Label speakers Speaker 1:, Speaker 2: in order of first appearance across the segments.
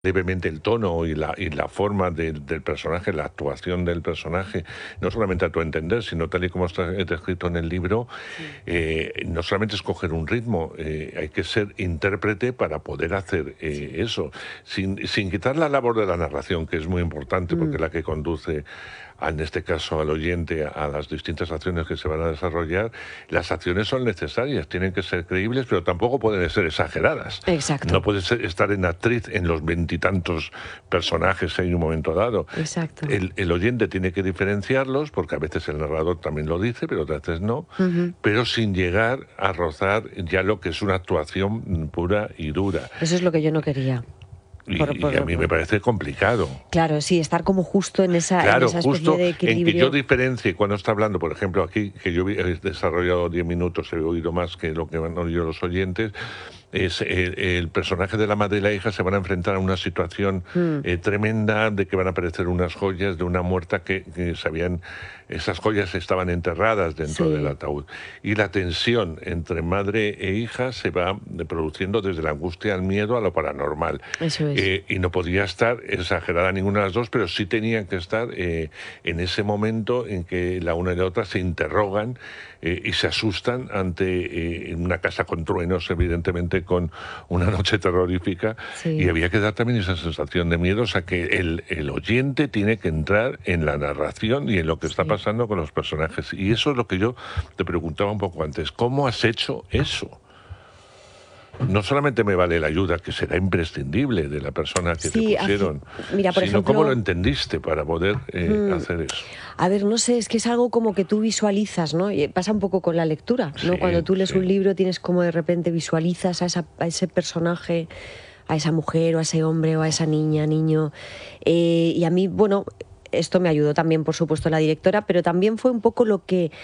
Speaker 1: levemente el tono y la forma del personaje, la actuación del personaje, no solamente a tu entender, sino tal y como está escrito en el libro,
Speaker 2: Sí.
Speaker 1: no solamente escoger un ritmo, hay que ser intérprete para poder hacer
Speaker 2: Sí.
Speaker 1: eso, sin quitar la labor de la narración, que es muy importante porque
Speaker 2: Mm.
Speaker 1: es la que conduce, en este caso al oyente, a las distintas acciones que se van a desarrollar. Las acciones son necesarias, tienen que ser creíbles, pero tampoco pueden ser exageradas. No
Speaker 2: Exacto.
Speaker 1: puedes estar en actriz en los veintitantos personajes en un momento dado.
Speaker 2: Exacto.
Speaker 1: El oyente tiene que diferenciarlos, porque a veces el narrador también lo dice, pero otras veces no,
Speaker 2: Ujú.
Speaker 1: pero sin llegar a rozar ya lo que es una actuación pura y dura.
Speaker 2: Eso es lo que yo no quería. Por
Speaker 1: Y a
Speaker 2: por
Speaker 1: mí me parece complicado.
Speaker 2: Claro, sí, estar como justo en
Speaker 1: Claro,
Speaker 2: esa especie
Speaker 1: justo
Speaker 2: de
Speaker 1: en que yo
Speaker 2: equilibrio.
Speaker 1: diferencie cuando está hablando, por ejemplo, aquí, que yo he desarrollado 10 minutos, he oído más que lo que han oído los oyentes, es el personaje de la madre y la hija se van a enfrentar a una situación
Speaker 2: Mm.
Speaker 1: tremenda, de que van a aparecer unas joyas de una muerta que sabían, esas joyas estaban enterradas dentro del
Speaker 2: Sí.
Speaker 1: ataúd. Y la tensión entre madre e hija se va produciendo desde la angustia al miedo a lo paranormal.
Speaker 2: Eso es.
Speaker 1: Y no podía estar exagerada ninguna de las dos, pero sí tenían que estar en ese momento en que la una y la otra se interrogan y se asustan ante una casa con truenos, evidentemente con una noche terrorífica, y
Speaker 2: Sí.
Speaker 1: había que dar también esa sensación de miedo, o sea que el oyente tiene que entrar en la narración y en lo que está
Speaker 2: Sí.
Speaker 1: pasando con los personajes. Y eso es lo que yo te preguntaba un poco antes, ¿cómo has hecho eso? No solamente me vale la ayuda, que será imprescindible, de la persona que te
Speaker 2: Sí,
Speaker 1: pusieron,
Speaker 2: mira, por
Speaker 1: sino cómo lo
Speaker 2: ejemplo,
Speaker 1: entendiste para poder
Speaker 2: mm,
Speaker 1: hacer eso.
Speaker 2: a ver, no sé, es que es algo como que tú visualizas, ¿no? Y pasa un poco con la lectura, ¿no? Cuando
Speaker 1: Sí,
Speaker 2: tú lees
Speaker 1: sí.
Speaker 2: un libro tienes como de repente visualizas a ese personaje, a esa mujer o a ese hombre o a esa niña, niño. Y a mí, bueno, esto me ayudó también, por supuesto, la directora, pero también fue un poco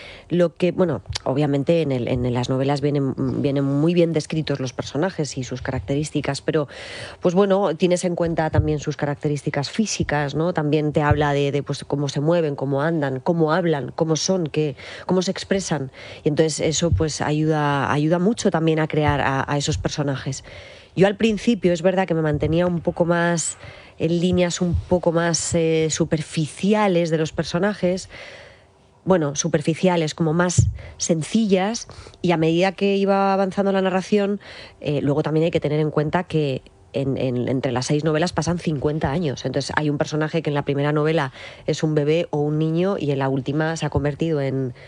Speaker 2: bueno, obviamente en las novelas vienen muy bien descritos los personajes y sus características, pero pues bueno, tienes en cuenta también sus características físicas, ¿no? También te habla de pues, cómo se mueven, cómo andan, cómo hablan, cómo son, cómo se expresan. Y entonces eso pues ayuda mucho también a crear a esos personajes. Yo al principio es verdad que me mantenía un poco más en líneas un poco más superficiales de los personajes, bueno, superficiales, como más sencillas, y a medida que iba avanzando la narración, luego también hay que tener en cuenta que entre las 6 novelas pasan 50 años. Entonces hay un personaje que en la primera novela es un bebé o un niño y en la última se ha convertido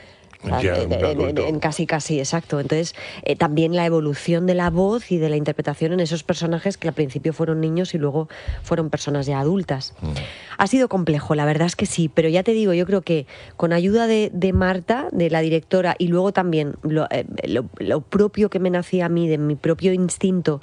Speaker 1: Ya un
Speaker 2: en
Speaker 1: adulto.
Speaker 2: casi, exacto. Entonces, también la evolución de la voz y de la interpretación en esos personajes que al principio fueron niños y luego fueron personas ya adultas.
Speaker 1: Mm.
Speaker 2: Ha sido complejo, la verdad es que sí, pero ya te digo, yo creo que con ayuda de Marta, de la directora, y luego también lo propio que me nacía a mí, de mi propio instinto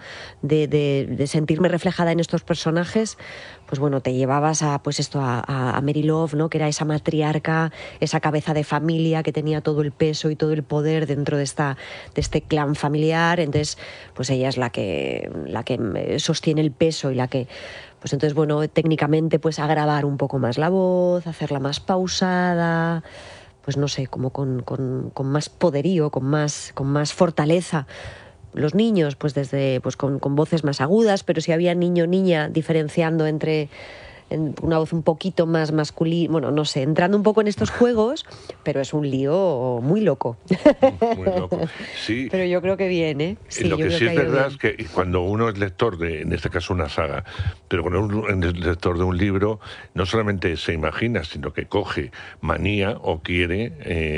Speaker 2: de sentirme reflejada en estos personajes, pues bueno, te llevabas pues esto, a Mary Love, ¿no? Que era esa matriarca, esa cabeza de familia que tenía todo el peso y todo el poder dentro de este clan familiar. Entonces, pues ella es la que sostiene el peso y la que, pues entonces, bueno, técnicamente, pues agravar un poco más la voz, hacerla más pausada, pues no sé, como con más poderío, con más fortaleza. Los niños, pues desde pues con voces más agudas, pero si había niño o niña diferenciando entre una voz un poquito más masculina, bueno, no sé, entrando un poco en estos juegos, pero es un lío muy loco.
Speaker 1: Muy loco. Sí,
Speaker 2: Pero yo creo que bien, ¿eh? Sí,
Speaker 1: lo
Speaker 2: yo
Speaker 1: que
Speaker 2: creo
Speaker 1: sí
Speaker 2: que ha
Speaker 1: es
Speaker 2: ido
Speaker 1: verdad es
Speaker 2: bien.
Speaker 1: que cuando uno es lector de, en este caso, una saga, pero cuando uno es lector de un libro, no solamente se imagina, sino que coge manía o quiere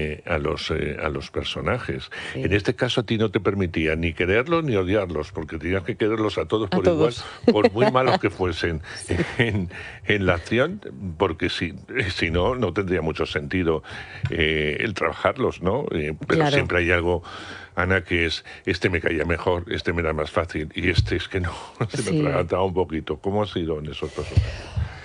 Speaker 1: a los personajes. En
Speaker 2: Sí,
Speaker 1: este caso a ti no te permitía ni quererlos ni odiarlos, porque tenías que quererlos a todos
Speaker 2: a
Speaker 1: por igual,
Speaker 2: todos.
Speaker 1: por muy malos que fuesen
Speaker 2: Sí,
Speaker 1: en la acción, porque si no, no tendría mucho sentido el trabajarlos, ¿no? Pero
Speaker 2: claro.
Speaker 1: siempre hay algo, Ana, que es, este me caía mejor, este me era más fácil, y este es que no, se me
Speaker 2: Sí.
Speaker 1: atragantaba un poquito. ¿Cómo ha sido en esos personajes?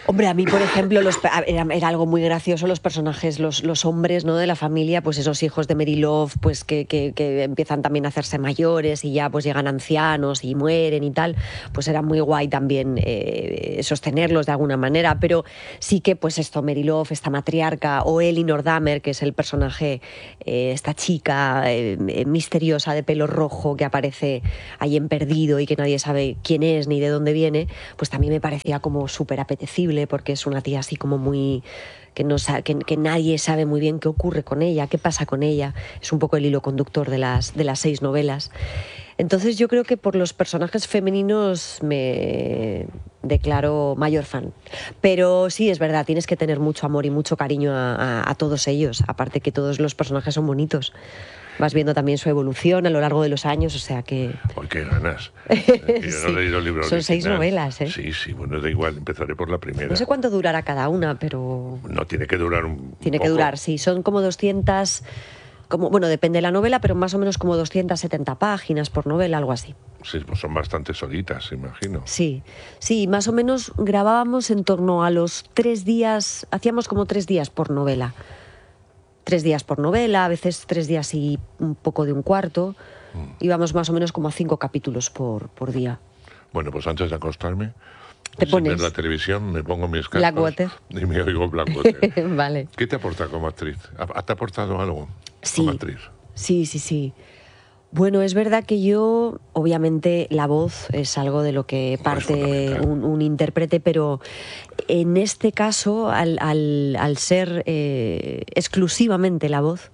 Speaker 2: Hombre, a mí, por ejemplo, era algo muy gracioso los personajes, los hombres, ¿no?, de la familia, pues esos hijos de Mary Love, pues que empiezan también a hacerse mayores y ya pues llegan ancianos y mueren y tal, pues era muy guay también sostenerlos de alguna manera, pero sí que pues esto, Mary Love, esta matriarca, o Elinor Dahmer, que es el personaje, esta chica misteriosa de pelo rojo que aparece ahí en Perdido y que nadie sabe quién es ni de dónde viene, pues también me parecía como súper apetecible, porque es una tía así como muy... que nadie sabe muy bien qué ocurre con ella, qué pasa con ella. Es un poco el hilo conductor de las 6 novelas. Entonces yo creo que por los personajes femeninos me declaro mayor fan. Pero sí, es verdad, tienes que tener mucho amor y mucho cariño a todos ellos, aparte que todos los personajes son bonitos. Vas viendo también su evolución a lo largo de los años, o sea que...
Speaker 1: ¡Ay, qué ganas! Yo
Speaker 2: Sí.
Speaker 1: no he leído el libro
Speaker 2: Son
Speaker 1: original.
Speaker 2: 6 novelas, ¿eh?
Speaker 1: Sí, bueno, da igual, empezaré por la primera.
Speaker 2: No sé cuánto durará cada una, pero...
Speaker 1: No, tiene que durar un
Speaker 2: Tiene que
Speaker 1: poco.
Speaker 2: durar, sí. Son como 200... Bueno, depende de la novela, pero más o menos como 270 páginas por novela, algo así.
Speaker 1: Sí, pues son bastante solitas, imagino.
Speaker 2: Sí, más o menos grabábamos en torno a los 3 días, hacíamos como 3 días por novela. 3 días por novela, a veces 3 días y un poco de un cuarto. Íbamos más o menos como a 5 capítulos por día.
Speaker 1: Bueno, pues antes de acostarme,
Speaker 2: Te
Speaker 1: sin
Speaker 2: pones
Speaker 1: ver la televisión, me pongo mis cascos
Speaker 2: Blackwater.
Speaker 1: y me oigo Blackwater.
Speaker 2: Vale.
Speaker 1: ¿Qué te aporta como actriz? ¿Te ha aportado algo
Speaker 2: Sí.
Speaker 1: como actriz?
Speaker 2: Sí. Bueno, es verdad que yo, obviamente, la voz es algo de lo que parte un intérprete, pero en este caso, al ser exclusivamente la voz,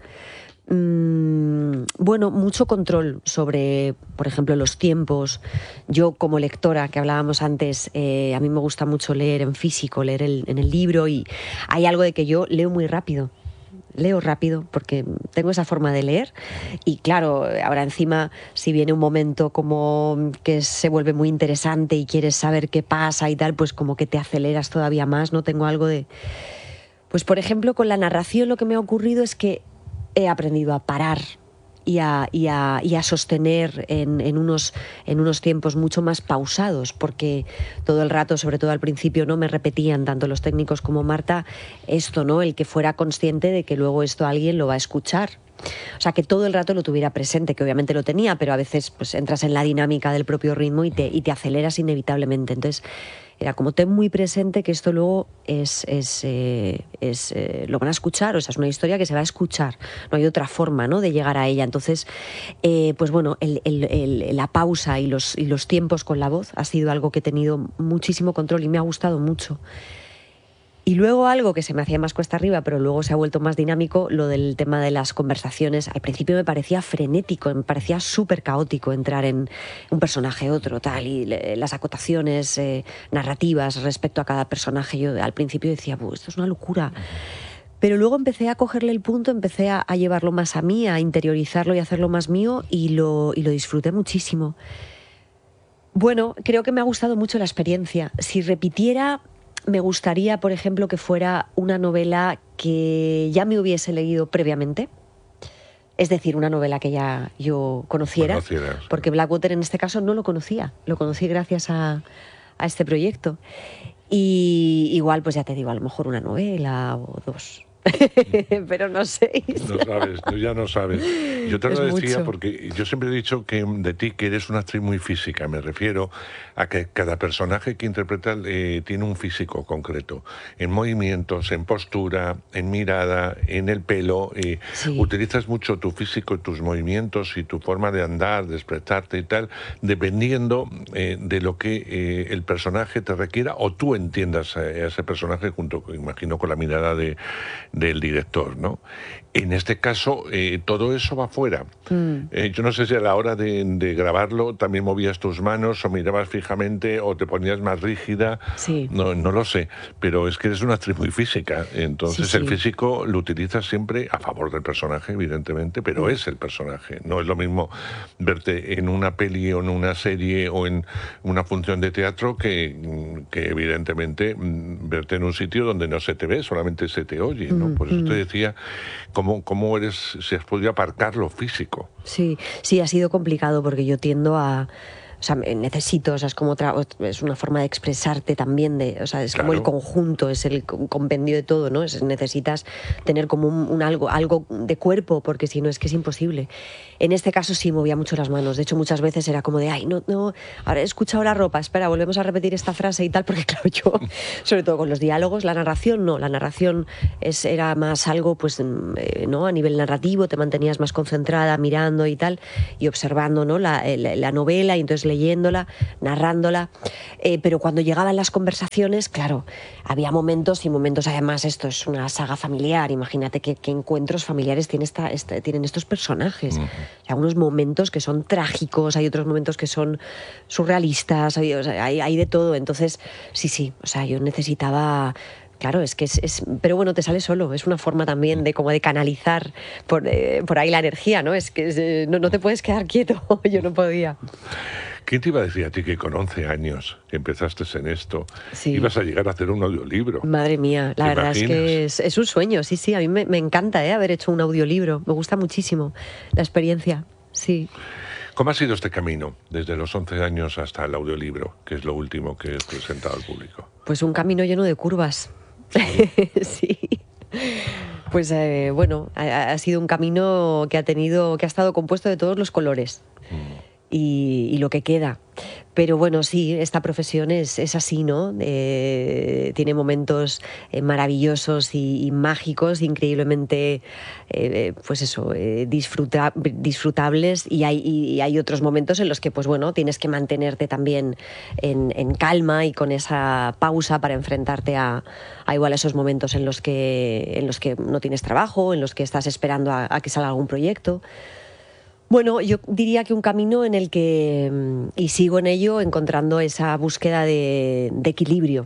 Speaker 2: bueno, mucho control sobre, por ejemplo, los tiempos. Yo, como lectora, que hablábamos antes, a mí me gusta mucho leer en físico, leer en el libro, y hay algo de que yo leo muy rápido. Leo rápido porque tengo esa forma de leer y claro, ahora encima si viene un momento como que se vuelve muy interesante y quieres saber qué pasa y tal, pues como que te aceleras todavía más, ¿no? Tengo algo de... Pues por ejemplo con la narración lo que me ha ocurrido es que he aprendido a parar y a sostener en unos tiempos mucho más pausados, porque todo el rato, sobre todo al principio, no me repetían tanto los técnicos como Marta esto, ¿no? El que fuera consciente de que luego esto alguien lo va a escuchar. O sea, que todo el rato lo tuviera presente, que obviamente lo tenía, pero a veces pues entras en la dinámica del propio ritmo y te aceleras inevitablemente. Entonces era como ten muy presente que esto luego lo van a escuchar, o sea, es una historia que se va a escuchar, no hay otra forma, ¿no?, de llegar a ella. Entonces, pues bueno, la pausa y los tiempos con la voz ha sido algo que he tenido muchísimo control y me ha gustado mucho. Y luego algo que se me hacía más cuesta arriba, pero luego se ha vuelto más dinámico, lo del tema de las conversaciones. Al principio me parecía frenético, me parecía súper caótico entrar en un personaje, otro, tal, y las acotaciones narrativas respecto a cada personaje. Yo al principio decía, esto es una locura. Pero luego empecé a cogerle el punto, empecé a llevarlo más a mí, a interiorizarlo y a hacerlo más mío, y lo disfruté muchísimo. Bueno, creo que me ha gustado mucho la experiencia. Si repitiera... Me gustaría, por ejemplo, que fuera una novela que ya me hubiese leído previamente. Es decir, una novela que ya yo conociera. Porque Blackwater en este caso no lo conocía. Lo conocí gracias a este proyecto. Y igual, pues ya te digo, a lo mejor una novela o 2. Pero no sé.
Speaker 1: No sabes, tú ya no sabes. Yo te lo decía mucho. Porque yo siempre he dicho que de ti que eres una actriz muy física. Me refiero a que cada personaje que interpretas tiene un físico concreto. En movimientos, en postura, en mirada, en el pelo. Sí. Utilizas mucho tu físico, tus movimientos y tu forma de andar, de expresarte y tal, dependiendo de lo que el personaje te requiera o tú entiendas a ese personaje junto, imagino, con la mirada del director, ¿no? En este caso, todo eso va fuera. Yo no sé si a la hora de grabarlo también movías tus manos o mirabas fijamente o te ponías más rígida.
Speaker 2: Sí.
Speaker 1: No lo sé, pero es que eres una actriz muy física. Entonces el físico lo utilizas siempre a favor del personaje, evidentemente, pero es el personaje. No es lo mismo verte en una peli o en una serie o en una función de teatro que evidentemente verte en un sitio donde no se te ve, solamente se te oye, ¿no? Por eso te decía cómo eres, si has podido aparcar lo físico.
Speaker 2: Sí, ha sido complicado porque yo tiendo a o sea, necesito, o sea, es como es una forma de expresarte también, o sea, es como el conjunto, es el compendio de todo, ¿no? Necesitas tener como un algo de cuerpo, porque si no es que es imposible. En este caso sí movía mucho las manos, de hecho muchas veces era como de, ay, no, ahora he escuchado la ropa, espera, volvemos a repetir esta frase y tal, porque claro, yo, sobre todo con los diálogos, la narración era más algo, pues, ¿no? A nivel narrativo, te mantenías más concentrada, mirando y tal, y observando, ¿no? la novela, y entonces leyéndola, narrándola, pero cuando llegaban las conversaciones, claro, había momentos y momentos, además esto es una saga familiar, imagínate qué encuentros familiares tienen estos personajes. Hay algunos momentos que son trágicos, hay otros momentos que son surrealistas, hay de todo, entonces sí, o sea, yo necesitaba... Claro, es que pero bueno, te sale solo, es una forma también de como de canalizar por ahí la energía, ¿no? Es que no te puedes quedar quieto, yo no podía.
Speaker 1: ¿Quién te iba a decir a ti que con 11 años que empezaste en esto
Speaker 2: Sí.
Speaker 1: ibas a llegar a hacer un audiolibro?
Speaker 2: Madre mía, la verdad es que es un sueño, sí, a mí me encanta haber hecho un audiolibro, me gusta muchísimo la experiencia, sí.
Speaker 1: ¿Cómo ha sido este camino desde los 11 años hasta el audiolibro, que es lo último que has presentado al público?
Speaker 2: Pues un camino lleno de curvas. Sí. Pues bueno, ha sido un camino que ha estado compuesto de todos los colores y lo que queda. Pero bueno, sí, esta profesión es así, ¿no? Tiene momentos maravillosos y mágicos, increíblemente, pues eso, disfrutables, y hay otros momentos en los que, pues bueno, tienes que mantenerte también en calma y con esa pausa para enfrentarte a igual esos momentos en los que no tienes trabajo, en los que estás esperando a que salga algún proyecto. Bueno, yo diría que un camino en el que, y sigo en ello, encontrando esa búsqueda de equilibrio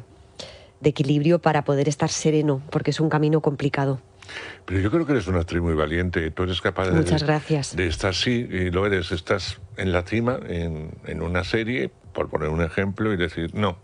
Speaker 2: para poder estar sereno, porque es un camino complicado.
Speaker 1: Pero yo creo que eres una actriz muy valiente, tú eres capaz
Speaker 2: Muchas gracias.
Speaker 1: de estar, sí, y lo eres, estás en la cima, en una serie, por poner un ejemplo, y decir, no,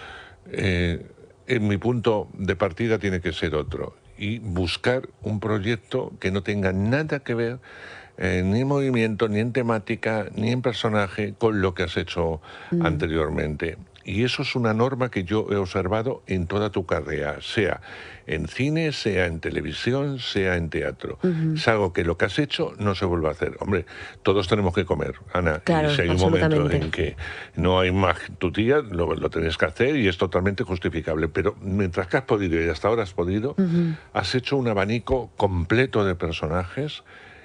Speaker 1: en mi punto de partida tiene que ser otro, y buscar un proyecto que no tenga nada que ver ni en movimiento, ni en temática, ni en personaje con lo que has hecho anteriormente. Y eso es una norma que yo he observado en toda tu carrera, sea en cine, sea en televisión, sea en teatro. Es algo que lo que has hecho no se vuelve a hacer. Hombre, todos tenemos que comer, Ana.
Speaker 2: Claro,
Speaker 1: y si hay un momento en que no hay más tutía, lo tienes que hacer y es totalmente justificable. Pero mientras que has podido y hasta ahora has podido, has hecho un abanico completo de personajes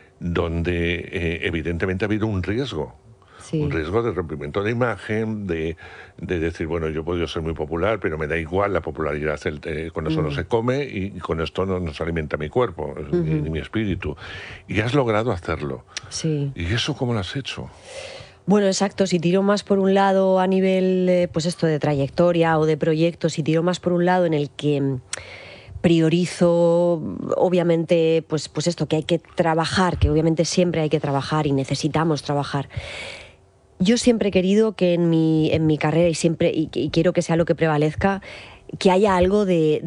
Speaker 1: donde evidentemente ha habido un riesgo. Sí. Un riesgo de rompimiento de imagen, de decir, bueno, yo he podido ser muy popular, pero me da igual la popularidad, con eso no se come y con esto no nos alimenta mi cuerpo, ni mi espíritu. Y has logrado hacerlo.
Speaker 2: Sí.
Speaker 1: ¿Y eso cómo lo has hecho?
Speaker 2: Bueno, exacto, si tiro más por un lado a nivel, pues esto de trayectoria o de proyectos, si tiro más por un lado en el que priorizo, obviamente, pues esto, que hay que trabajar, que obviamente siempre hay que trabajar y necesitamos trabajar. Yo siempre he querido que en mi carrera, y quiero que sea lo que prevalezca, que haya algo de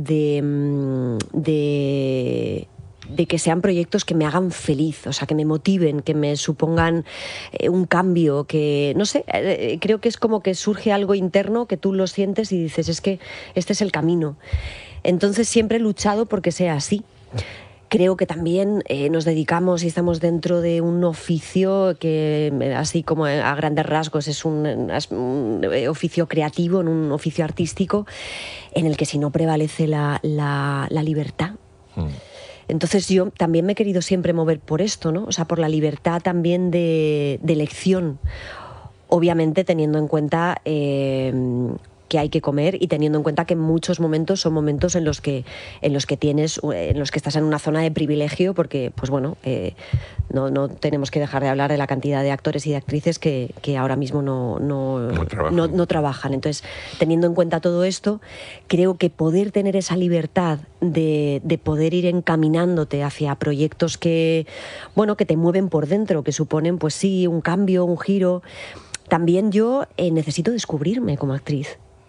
Speaker 2: que sean proyectos que me hagan feliz, o sea, que me motiven, que me supongan un cambio, que, no sé, creo que es como que surge algo interno que tú lo sientes y dices, es que este es el camino. Entonces siempre he luchado porque sea así. Creo que también nos dedicamos y estamos dentro de un oficio que, así como a grandes rasgos, es un oficio creativo, un oficio artístico, en el que si no prevalece la libertad. Entonces yo también me he querido siempre mover por esto, ¿no? O sea, por la libertad también de elección. Obviamente teniendo en cuenta que hay que comer y teniendo en cuenta que en muchos momentos son momentos en los que estás en una zona de privilegio, porque pues bueno, no tenemos que dejar de hablar de la cantidad de actores y de actrices que ahora mismo no trabajan. Entonces, teniendo en cuenta todo esto, creo que poder tener esa libertad de poder ir encaminándote hacia proyectos que te mueven por dentro, que suponen pues sí un cambio, un giro. También yo necesito descubrirme como actriz.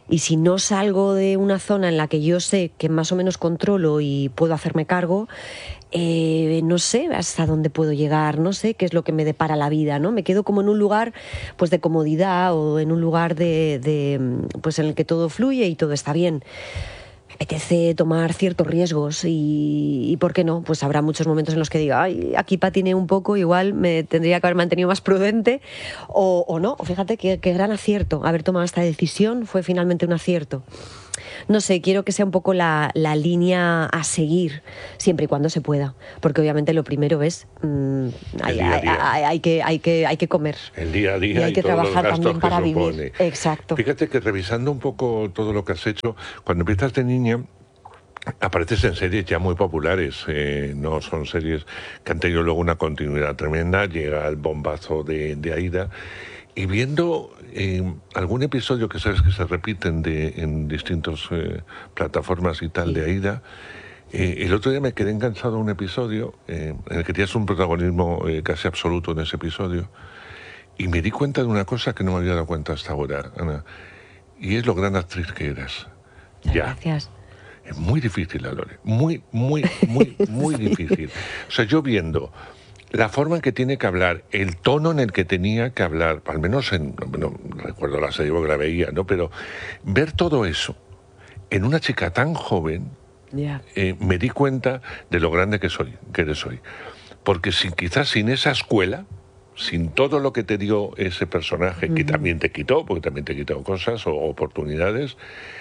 Speaker 2: Y si no salgo de una zona en la que yo sé que más o menos controlo y puedo hacerme cargo, no sé hasta dónde puedo llegar, no sé qué es lo que me depara la vida, ¿no? Me quedo como en un lugar pues de comodidad o en un lugar pues en el que todo fluye y todo está bien. Me apetece tomar ciertos riesgos y ¿por qué no? Pues habrá muchos momentos en los que diga, ay, aquí patiné un poco, igual me tendría que haber mantenido más prudente o no. Fíjate qué gran acierto. Haber tomado esta decisión fue finalmente un acierto. No sé, quiero que sea un poco la línea a seguir, siempre y cuando se pueda, porque obviamente lo primero es hay que comer.
Speaker 1: El día a día
Speaker 2: y hay que
Speaker 1: todos los
Speaker 2: trabajar
Speaker 1: gastos
Speaker 2: también
Speaker 1: que
Speaker 2: para
Speaker 1: supone.
Speaker 2: vivir. Exacto.
Speaker 1: Fíjate que revisando un poco todo lo que has hecho, cuando empiezas de niña, apareces en series ya muy populares, no son series que han tenido luego una continuidad tremenda, llega el bombazo de Aída, y viendo algún episodio que sabes que se repiten en distintas plataformas y tal, sí, de Aída, el otro día me quedé enganchado a un episodio en el que tienes un protagonismo casi absoluto en ese episodio, y me di cuenta de una cosa que no me había dado cuenta hasta ahora, Ana, y es lo gran actriz que eras.
Speaker 2: Gracias.
Speaker 1: Es muy difícil, Lore, muy sí, difícil. O sea, yo viendo la forma en que tiene que hablar, el tono en el que tenía que hablar, al menos no recuerdo la serie porque la veía, ¿no? Pero ver todo eso en una chica tan joven, me di cuenta de lo grande que eres hoy. Porque quizás sin esa escuela, sin todo lo que te dio ese personaje, que también te quitó, porque también te quitó cosas o oportunidades,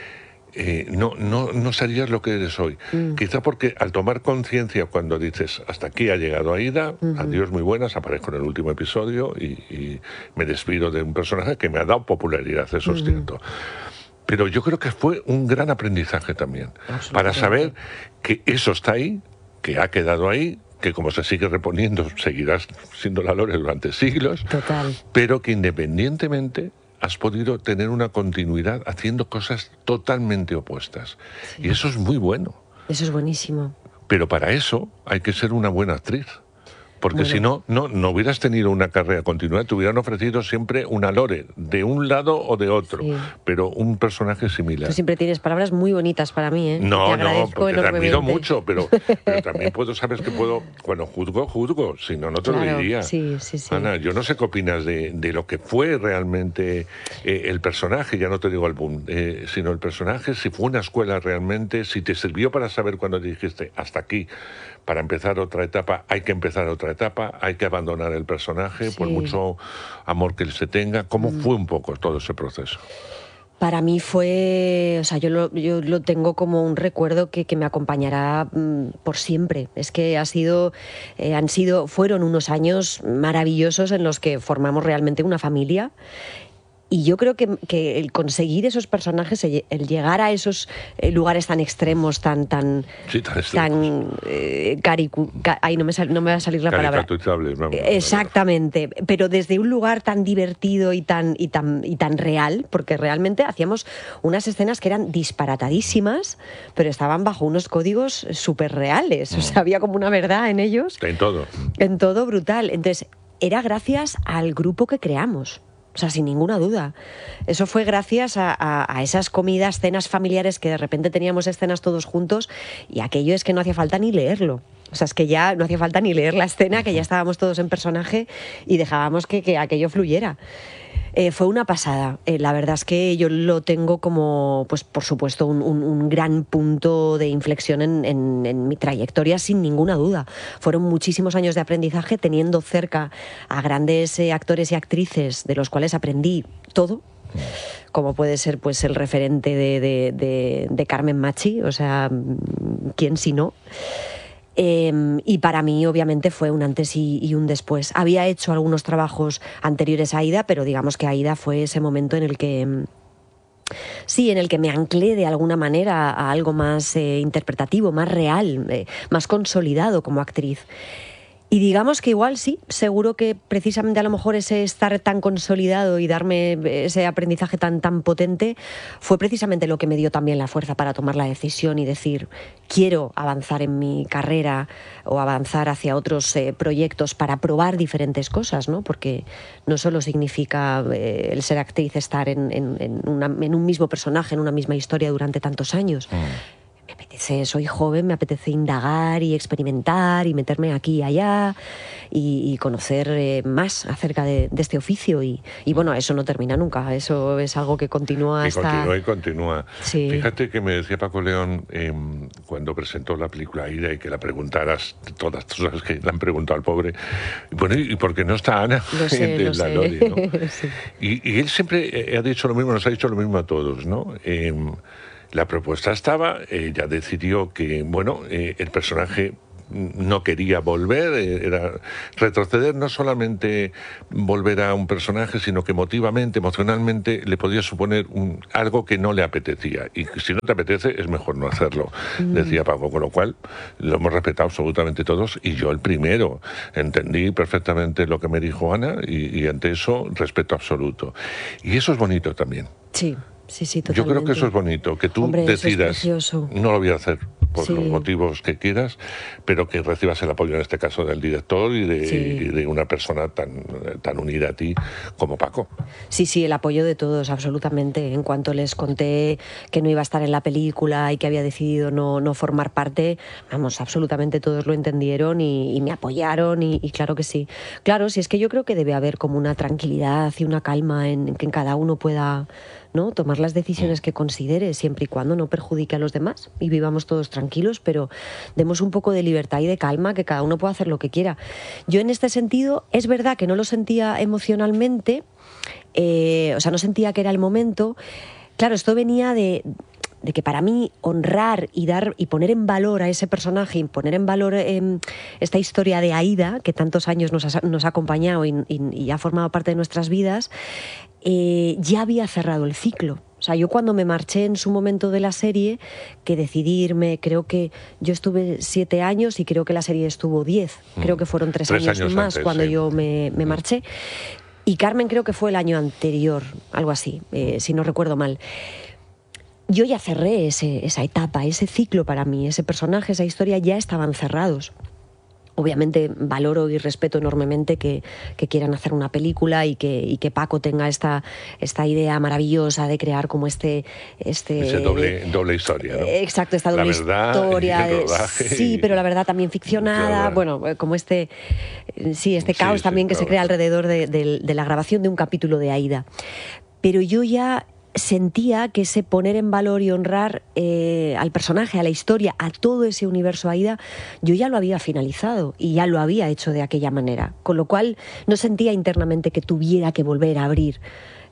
Speaker 1: no serías lo que eres hoy. Quizá porque al tomar conciencia, cuando dices hasta aquí ha llegado Aída, adiós muy buenas, aparezco en el último episodio y me despido de un personaje que me ha dado popularidad, eso es cierto. Pero yo creo que fue un gran aprendizaje también, para saber que eso está ahí, que ha quedado ahí, que como se sigue reponiendo, seguirás siendo la Lore durante siglos.
Speaker 2: Total.
Speaker 1: Pero que independientemente has podido tener una continuidad haciendo cosas totalmente opuestas. Sí. Y eso es muy bueno.
Speaker 2: Eso es buenísimo.
Speaker 1: Pero para eso hay que ser una buena actriz. Porque si no hubieras tenido una carrera continua, te hubieran ofrecido siempre una Lore, de un lado o de otro, sí, pero un personaje similar.
Speaker 2: Tú siempre tienes palabras muy bonitas para mí, ¿eh?
Speaker 1: No, porque te admiro mucho, pero también sabes que puedo, cuando juzgo, si no, no te lo diría.
Speaker 2: Sí.
Speaker 1: Ana, yo no sé qué opinas de lo que fue realmente el personaje, ya no te digo el boom, sino el personaje, si fue una escuela realmente, si te sirvió para saber cuando dijiste, hasta aquí, para empezar otra etapa, hay que empezar otra etapa, hay que abandonar el personaje, por mucho amor que él se tenga. ¿Cómo fue un poco todo ese proceso?
Speaker 2: Para mí fue, o sea, yo lo tengo como un recuerdo que me acompañará por siempre. Es que fueron unos años maravillosos en los que formamos realmente una familia. Y yo creo que el conseguir esos personajes, el llegar a esos lugares tan extremos, tan ahí no me va a salir la palabra.
Speaker 1: Vamos,
Speaker 2: exactamente, pero desde un lugar tan divertido y tan real, porque realmente hacíamos unas escenas que eran disparatadísimas, pero estaban bajo unos códigos súper reales. O sea, había como una verdad en ellos.
Speaker 1: En todo.
Speaker 2: En todo brutal. Entonces, era gracias al grupo que creamos. O sea, sin ninguna duda. Eso fue gracias a esas comidas, cenas familiares que de repente teníamos escenas todos juntos y aquello es que no hacía falta ni leerlo. O sea, es que ya no hacía falta ni leer la escena, que ya estábamos todos en personaje y dejábamos que aquello fluyera. Fue una pasada. La verdad es que yo lo tengo como, pues por supuesto, un gran punto de inflexión en mi trayectoria, sin ninguna duda. Fueron muchísimos años de aprendizaje, teniendo cerca a grandes actores y actrices de los cuales aprendí todo, como puede ser pues el referente de Carmen Machi, o sea, ¿quién si no? Y para mí obviamente fue un antes y un después. Había hecho algunos trabajos anteriores a Aída, pero digamos que Aída fue ese momento en el que me anclé de alguna manera a algo más interpretativo, más real, más consolidado como actriz. Y digamos que igual sí, seguro que precisamente a lo mejor ese estar tan consolidado y darme ese aprendizaje tan potente fue precisamente lo que me dio también la fuerza para tomar la decisión y decir, quiero avanzar en mi carrera o avanzar hacia otros proyectos para probar diferentes cosas, ¿no? Porque no solo significa el ser actriz estar en un mismo personaje, en una misma historia durante tantos años. Me apetece, soy joven, me apetece indagar y experimentar y meterme aquí y allá y conocer más acerca de este oficio y bueno, eso no termina nunca, eso es algo que continúa hasta...
Speaker 1: Y continúa.
Speaker 2: Sí.
Speaker 1: Fíjate que me decía Paco León cuando presentó la película Aida y que la preguntaras, todas las cosas que le han preguntado al pobre, bueno, ¿y por qué no está Ana en la Loli, ¿no? Sí. Y él siempre ha dicho lo mismo, nos ha dicho lo mismo a todos, ¿no? La propuesta estaba, ella decidió que, bueno, el personaje no quería volver, era retroceder, no solamente volver a un personaje, sino que emotivamente, emocionalmente, le podía suponer algo que no le apetecía. Y si no te apetece, es mejor no hacerlo, decía Paco, con lo cual lo hemos respetado absolutamente todos, y yo el primero. Entendí perfectamente lo que me dijo Ana, y ante eso, respeto absoluto. Y eso es bonito también.
Speaker 2: Sí. Sí, totalmente.
Speaker 1: Yo creo que eso es bonito, que tú decidas, no lo voy a hacer por los motivos que quieras, pero que recibas el apoyo en este caso del director y de una persona tan unida a ti como Paco.
Speaker 2: Sí, el apoyo de todos, absolutamente. En cuanto les conté que no iba a estar en la película y que había decidido no formar parte, vamos, absolutamente todos lo entendieron y me apoyaron y claro que sí. Claro, si es que yo creo que debe haber como una tranquilidad y una calma en que cada uno pueda, ¿no?, tomar las decisiones que considere, siempre y cuando no perjudique a los demás y vivamos todos tranquilos, pero demos un poco de libertad y de calma, que cada uno pueda hacer lo que quiera. Yo en este sentido, es verdad que no lo sentía emocionalmente, o sea, no sentía que era el momento. Claro, esto venía de que para mí honrar y dar y poner en valor a ese personaje y poner en valor esta historia de Aida, que tantos años nos ha acompañado y ha formado parte de nuestras vidas, ya había cerrado el ciclo. O sea, yo cuando me marché en su momento de la serie, que decidí irme, creo que yo estuve 7 años y creo que la serie estuvo 10. Creo que fueron 3 años más antes, cuando yo me marché. Y Carmen creo que fue el año anterior, algo así, si no recuerdo mal. Yo ya cerré esa etapa, ese ciclo para mí, ese personaje, esa historia ya estaban cerrados. Obviamente valoro y respeto enormemente que quieran hacer una película y que Paco tenga esta idea maravillosa de crear como ese
Speaker 1: doble historia, ¿no?
Speaker 2: Exacto, esta doble historia. Sí, pero la verdad también ficcionada. Bueno, como este caos también que se crea alrededor de la grabación de un capítulo de Aida. Pero yo ya sentía que ese poner en valor y honrar al personaje, a la historia, a todo ese universo Aida, yo ya lo había finalizado y ya lo había hecho de aquella manera, con lo cual no sentía internamente que tuviera que volver a abrir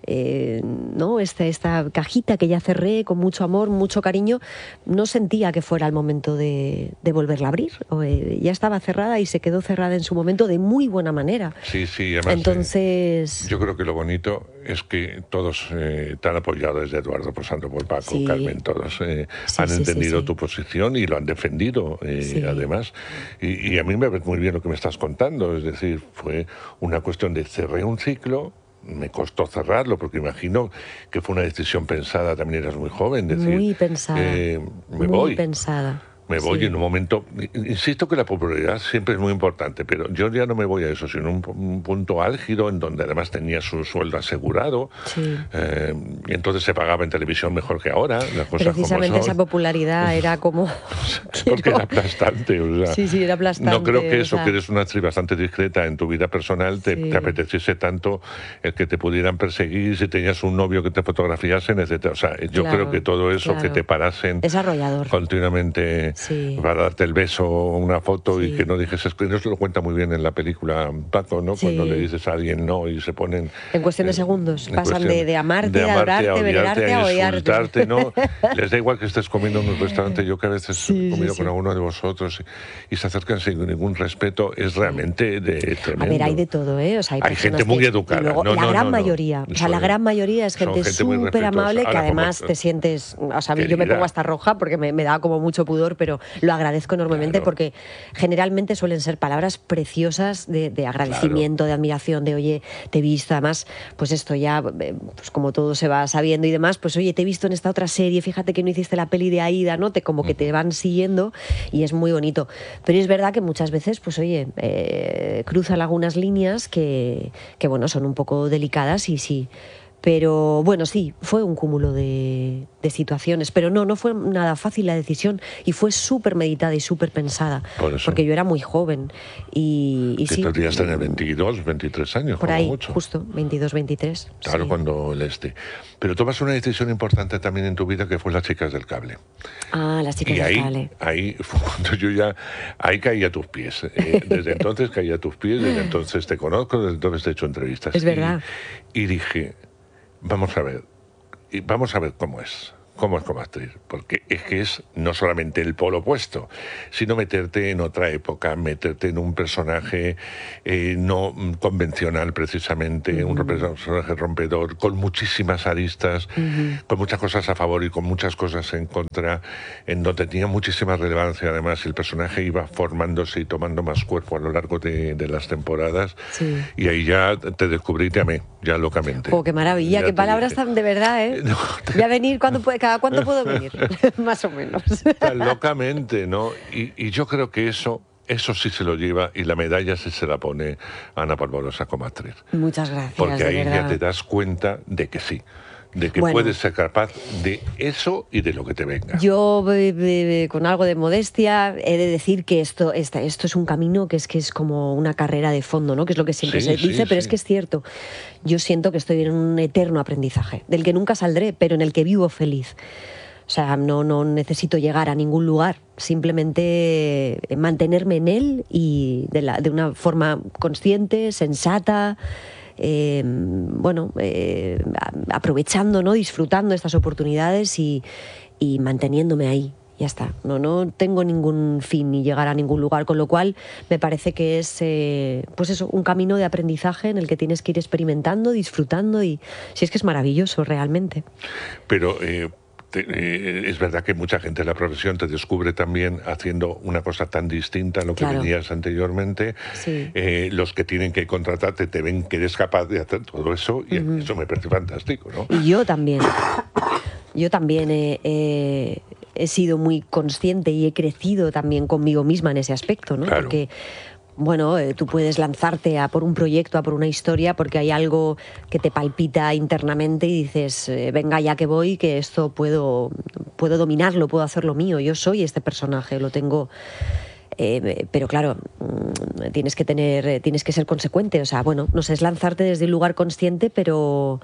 Speaker 2: ¿no? esta cajita que ya cerré con mucho amor, mucho cariño. No sentía que fuera el momento de volverla a abrir. Ya estaba cerrada y se quedó cerrada en su momento de muy buena manera.
Speaker 1: Sí, además, entonces yo creo que lo bonito es que todos te han apoyado, desde Eduardo pasando por Paco, Carmen, todos han entendido tu posición y lo han defendido, además. Y a mí me ve muy bien lo que me estás contando, es decir, fue una cuestión de cerré un ciclo. Me costó cerrarlo porque imagino que fue una decisión pensada, también eras muy joven, decir,
Speaker 2: muy pensada, muy pensada.
Speaker 1: Me voy en un momento, insisto que la popularidad siempre es muy importante, pero yo ya no me voy a eso, sino un punto álgido en donde además tenía su sueldo asegurado, y entonces se pagaba en televisión mejor que ahora, las cosas
Speaker 2: precisamente como son. Esa popularidad era como...
Speaker 1: porque era aplastante, o sea,
Speaker 2: sí, era aplastante.
Speaker 1: No creo que eso, que eres una actriz bastante discreta en tu vida personal, te apeteciese tanto el que te pudieran perseguir, si tenías un novio que te fotografiasen, etcétera. O sea, yo creo que todo eso, que te parasen continuamente para darte el beso o una foto y que no dijese, que no se lo cuenta muy bien en la película Paco, ¿no? Cuando le dices a alguien no y se ponen...
Speaker 2: En cuestión de segundos, pasan de amarte, a adorarte, venerarte, a odiarte,
Speaker 1: ¿no? Les da igual que estés comiendo en un restaurante. Yo que a veces he comido con alguno de vosotros y se acercan sin ningún respeto, es realmente tremendo.
Speaker 2: A ver, hay de todo, ¿eh? O sea,
Speaker 1: hay gente muy educada.
Speaker 2: Y luego, la gran mayoría, o sea, la gran mayoría es gente súper amable, que además te sientes, o sea, yo me pongo hasta roja porque me da como mucho pudor, pero lo agradezco enormemente porque generalmente suelen ser palabras preciosas de agradecimiento, de admiración, de oye, te he visto, además, pues esto ya, pues como todo se va sabiendo y demás, pues oye, te he visto en esta otra serie, fíjate que no hiciste la peli de Aida, ¿no? Como que te van siguiendo y es muy bonito. Pero es verdad que muchas veces, pues oye, cruzan algunas líneas que bueno, son un poco delicadas y sí. Pero bueno, sí, fue un cúmulo de situaciones, pero no fue nada fácil la decisión y fue súper meditada y súper pensada, porque yo era muy joven y sí.
Speaker 1: Podrías tener 22, 23 años,
Speaker 2: por ahí,
Speaker 1: mucho.
Speaker 2: Justo, 22, 23.
Speaker 1: Claro, sí. Cuando Pero tomas una decisión importante también en tu vida que fue Las chicas del cable.
Speaker 2: Ah, Las chicas del cable.
Speaker 1: Ahí fue cuando yo ya, ahí caí a tus pies. Desde entonces caí a tus pies, desde entonces te conozco, desde entonces te he hecho entrevistas.
Speaker 2: Es verdad.
Speaker 1: Y dije, vamos a ver cómo es como actriz, porque es que es no solamente el polo opuesto, sino meterte en otra época, meterte en un personaje no convencional precisamente, un personaje rompedor, con muchísimas aristas, con muchas cosas a favor y con muchas cosas en contra, en donde tenía muchísima relevancia además, el personaje iba formándose y tomando más cuerpo a lo largo de las temporadas, y ahí ya te descubrí y te amé, ya locamente.
Speaker 2: ¡Oh, qué maravilla! ¡Qué palabras tan de verdad, eh! No, voy a venir cuando pueda. ¿Cada cuánto puedo venir? Más o menos.
Speaker 1: Tan locamente, ¿no? Y yo creo que eso sí se lo lleva y la medalla sí se la pone Ana Polvorosa como actriz.
Speaker 2: Muchas gracias.
Speaker 1: Porque ahí
Speaker 2: ya
Speaker 1: te das cuenta de que sí. De que puedes ser capaz de eso y de lo que te venga.
Speaker 2: Yo, con algo de modestia, he de decir que esto es un camino que es como una carrera de fondo, ¿no? Que es lo que siempre se dice, pero es que es cierto. Yo siento que estoy en un eterno aprendizaje, del que nunca saldré, pero en el que vivo feliz. O sea, no necesito llegar a ningún lugar, simplemente mantenerme en él y de una forma consciente, sensata, aprovechando, ¿no? Disfrutando estas oportunidades y manteniéndome ahí. Ya está, no tengo ningún fin ni llegar a ningún lugar, con lo cual me parece que es pues eso, un camino de aprendizaje en el que tienes que ir experimentando, disfrutando y si es que es maravilloso realmente.
Speaker 1: Pero es verdad que mucha gente en la profesión te descubre también haciendo una cosa tan distinta a lo que venías anteriormente.
Speaker 2: Sí.
Speaker 1: Los que tienen que contratarte te ven que eres capaz de hacer todo eso y eso me parece fantástico, ¿no?
Speaker 2: Y yo también. Yo también he sido muy consciente y he crecido también conmigo misma en ese aspecto, ¿no?
Speaker 1: Claro.
Speaker 2: Porque, bueno, tú puedes lanzarte a por un proyecto, a por una historia, porque hay algo que te palpita internamente y dices, venga, ya que voy, que esto puedo dominarlo, puedo hacerlo mío, yo soy este personaje, lo tengo... pero claro, tienes que ser consecuente, o sea, bueno, no sé, es lanzarte desde un lugar consciente, pero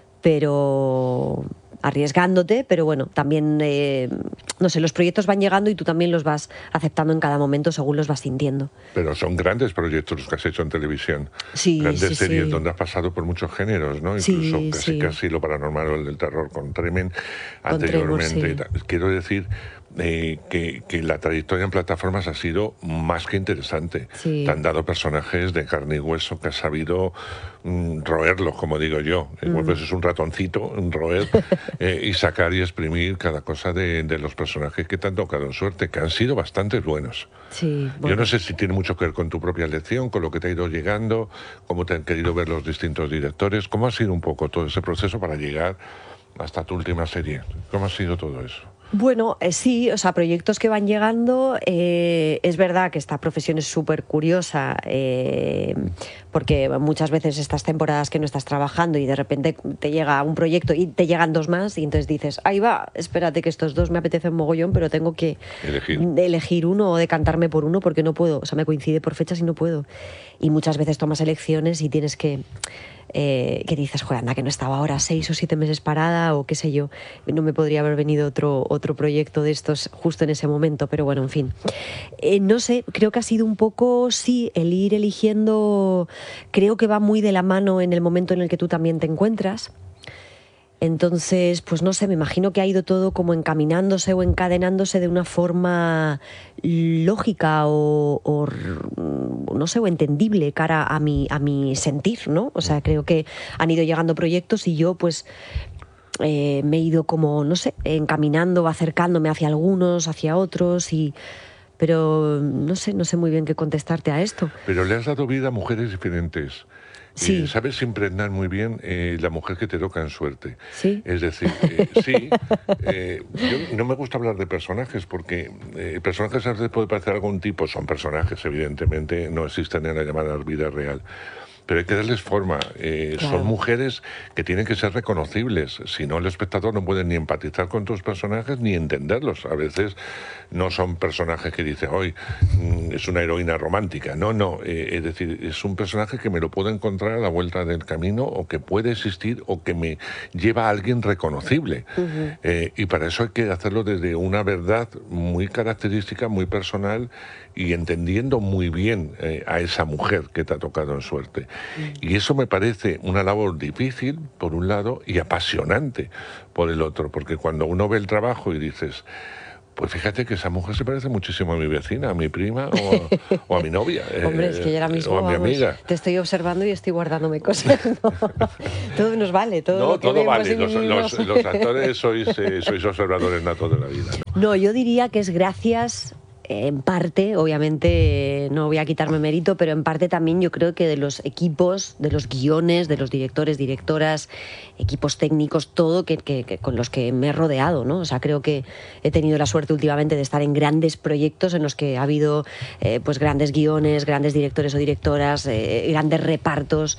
Speaker 2: arriesgándote, pero bueno, también, no sé, los proyectos van llegando y tú también los vas aceptando en cada momento según los vas sintiendo.
Speaker 1: Pero son grandes proyectos los que has hecho en televisión.
Speaker 2: Sí,
Speaker 1: grandes series donde has pasado por muchos géneros, ¿no? Incluso casi lo paranormal o el del terror con Tremen anteriormente. Quiero decir que la trayectoria en plataformas ha sido más que interesante.
Speaker 2: Sí.
Speaker 1: Te han dado personajes de carne y hueso que has sabido roerlos, como digo yo. Pues es un ratoncito, un roer, y sacar y exprimir cada cosa de los personajes que te han tocado en suerte, que han sido bastante buenos.
Speaker 2: Sí, bueno.
Speaker 1: Yo no sé si tiene mucho que ver con tu propia elección, con lo que te ha ido llegando, cómo te han querido ver los distintos directores, cómo ha sido un poco todo ese proceso para llegar hasta tu última serie. ¿Cómo ha sido todo eso?
Speaker 2: Bueno, sí, o sea, proyectos que van llegando. Es verdad que esta profesión es súper curiosa, porque muchas veces estas temporadas que no estás trabajando y de repente te llega un proyecto y te llegan dos más y entonces dices, ahí va, espérate que estos dos me apetecen mogollón, pero tengo que elegir uno o decantarme por uno porque no puedo, o sea, me coincide por fechas y no puedo. Y muchas veces tomas elecciones y tienes que dices, joder, anda, que no estaba ahora 6 o 7 meses parada o qué sé yo, no me podría haber venido otro proyecto de estos justo en ese momento, pero bueno, en fin. No sé, creo que ha sido un poco, sí, el ir eligiendo, creo que va muy de la mano en el momento en el que tú también te encuentras. Entonces, pues no sé, me imagino que ha ido todo como encaminándose o encadenándose de una forma lógica o no sé, o entendible cara a mi sentir, ¿no? O sea, creo que han ido llegando proyectos y yo pues me he ido como, no sé, encaminando, acercándome hacia algunos, hacia otros pero no sé muy bien qué contestarte a esto.
Speaker 1: Pero le has dado vida a mujeres diferentes.
Speaker 2: Sí.
Speaker 1: Sabes impregnar muy bien la mujer que te toca en suerte.
Speaker 2: ¿Sí?
Speaker 1: Es decir, sí, yo no me gusta hablar de personajes porque personajes a veces puede parecer algún tipo, son personajes, evidentemente, no existen en la llamada vida real. Pero hay que darles forma.
Speaker 2: Claro.
Speaker 1: Son mujeres que tienen que ser reconocibles. Si no, el espectador no puede ni empatizar con tus personajes ni entenderlos. A veces no son personajes que dicen, hoy es una heroína romántica. No. Es decir, es un personaje que me lo puedo encontrar a la vuelta del camino o que puede existir o que me lleva a alguien reconocible. Y para eso hay que hacerlo desde una verdad muy característica, muy personal y entendiendo muy bien a esa mujer que te ha tocado en suerte. Y eso me parece una labor difícil, por un lado, y apasionante, por el otro, porque cuando uno ve el trabajo y dices, pues fíjate que esa mujer se parece muchísimo a mi vecina, a mi prima o a mi novia.
Speaker 2: Hombre, es que yo ahora mismo,
Speaker 1: o a mi amiga.
Speaker 2: Te estoy observando y estoy guardándome cosas. ¿No? Todo nos vale, todo lo que
Speaker 1: todo
Speaker 2: vemos
Speaker 1: vale.
Speaker 2: y vivimos.
Speaker 1: Los actores sois observadores natos de la vida, ¿no?
Speaker 2: No, yo diría que es gracias, en parte, obviamente no voy a quitarme mérito, pero en parte también yo creo que de los equipos, de los guiones, de los directores, directoras, equipos técnicos, todo con los que me he rodeado, ¿no? O sea, creo que he tenido la suerte últimamente de estar en grandes proyectos en los que ha habido pues grandes guiones, grandes directores o directoras, grandes repartos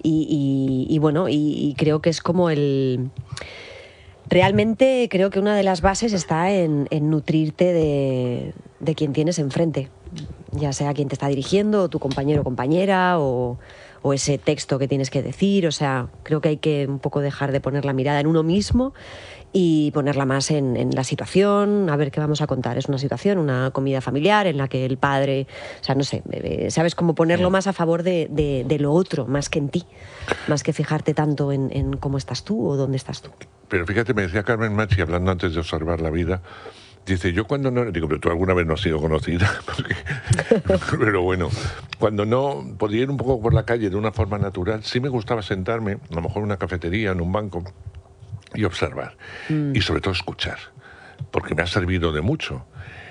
Speaker 2: y bueno, y creo que es como el... Realmente creo que una de las bases está en nutrirte de quien tienes enfrente, ya sea quien te está dirigiendo, o tu compañero o compañera, o ese texto que tienes que decir. O sea, creo que hay que un poco dejar de poner la mirada en uno mismo y ponerla más en la situación, a ver qué vamos a contar. Es una situación, una comida familiar en la que el padre, o sea, no sé, sabes cómo ponerlo más a favor de lo otro, más que en ti, más que fijarte tanto en cómo estás tú o dónde estás tú.
Speaker 1: Pero fíjate, me decía Carmen Machi, hablando antes de observar la vida, dice, yo cuando no... Digo, pero tú alguna vez no has sido conocida. Pero bueno, cuando no podía ir un poco por la calle de una forma natural, sí me gustaba sentarme, a lo mejor en una cafetería, en un banco, y observar. Y sobre todo escuchar, porque me ha servido de mucho.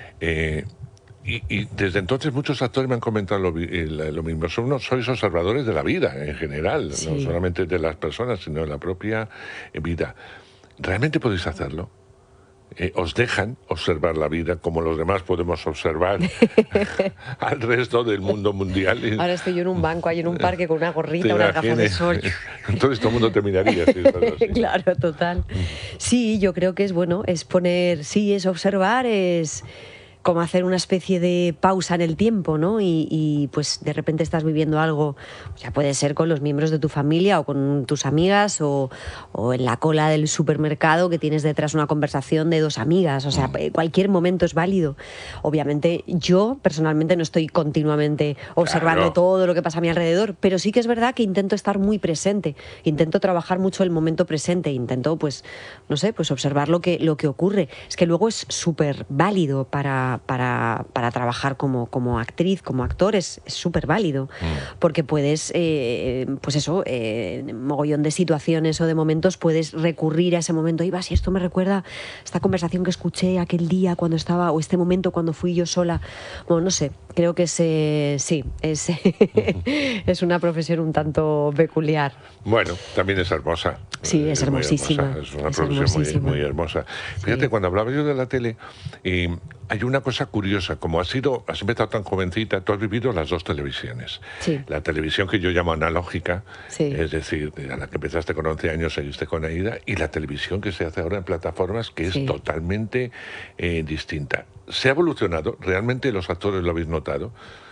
Speaker 1: Y desde entonces muchos actores me han comentado lo mismo. Sois observadores de la vida en general,
Speaker 2: Sí.
Speaker 1: no solamente de las personas, sino de la propia vida. ¿Realmente podéis hacerlo? ¿Os dejan observar la vida como los demás podemos observar al resto del mundo mundial?
Speaker 2: Ahora estoy yo en un banco, ahí en un parque con una gorrita, unas gafas de sol.
Speaker 1: Entonces todo el mundo te miraría. Si es así.
Speaker 2: Claro, total. Sí, yo creo que es bueno, es poner, sí, es observar, es como hacer una especie de pausa en el tiempo, ¿no? Y pues de repente estás viviendo algo, ya puede ser con los miembros de tu familia o con tus amigas o en la cola del supermercado que tienes detrás una conversación de dos amigas. O sea, cualquier momento es válido. Obviamente yo personalmente no estoy continuamente observando todo lo que pasa a mi alrededor, pero sí que es verdad que intento estar muy presente, intento trabajar mucho el momento presente, intento pues, no sé, pues observar lo que ocurre. Es que luego es súper válido para trabajar como actriz, como actor, es súper válido, porque puedes, pues eso, mogollón de situaciones o de momentos, puedes recurrir a ese momento. Y si esto me recuerda esta conversación que escuché aquel día cuando estaba, o este momento cuando fui yo sola. Bueno, no sé, creo que sí, es una profesión un tanto peculiar.
Speaker 1: Bueno, también es hermosa.
Speaker 2: Sí, es hermosísima.
Speaker 1: Es una profesión muy hermosa. Fíjate,
Speaker 2: Sí.
Speaker 1: cuando hablaba yo de la tele, hay una cosa curiosa. Como has empezado tan jovencita, tú has vivido las dos televisiones.
Speaker 2: Sí.
Speaker 1: La televisión que yo llamo analógica,
Speaker 2: Sí.
Speaker 1: es decir, a la que empezaste con 11 años, seguiste con Aida, y la televisión que se hace ahora en plataformas, que
Speaker 2: Sí.
Speaker 1: es totalmente distinta. Se ha evolucionado, realmente los actores lo habéis notado.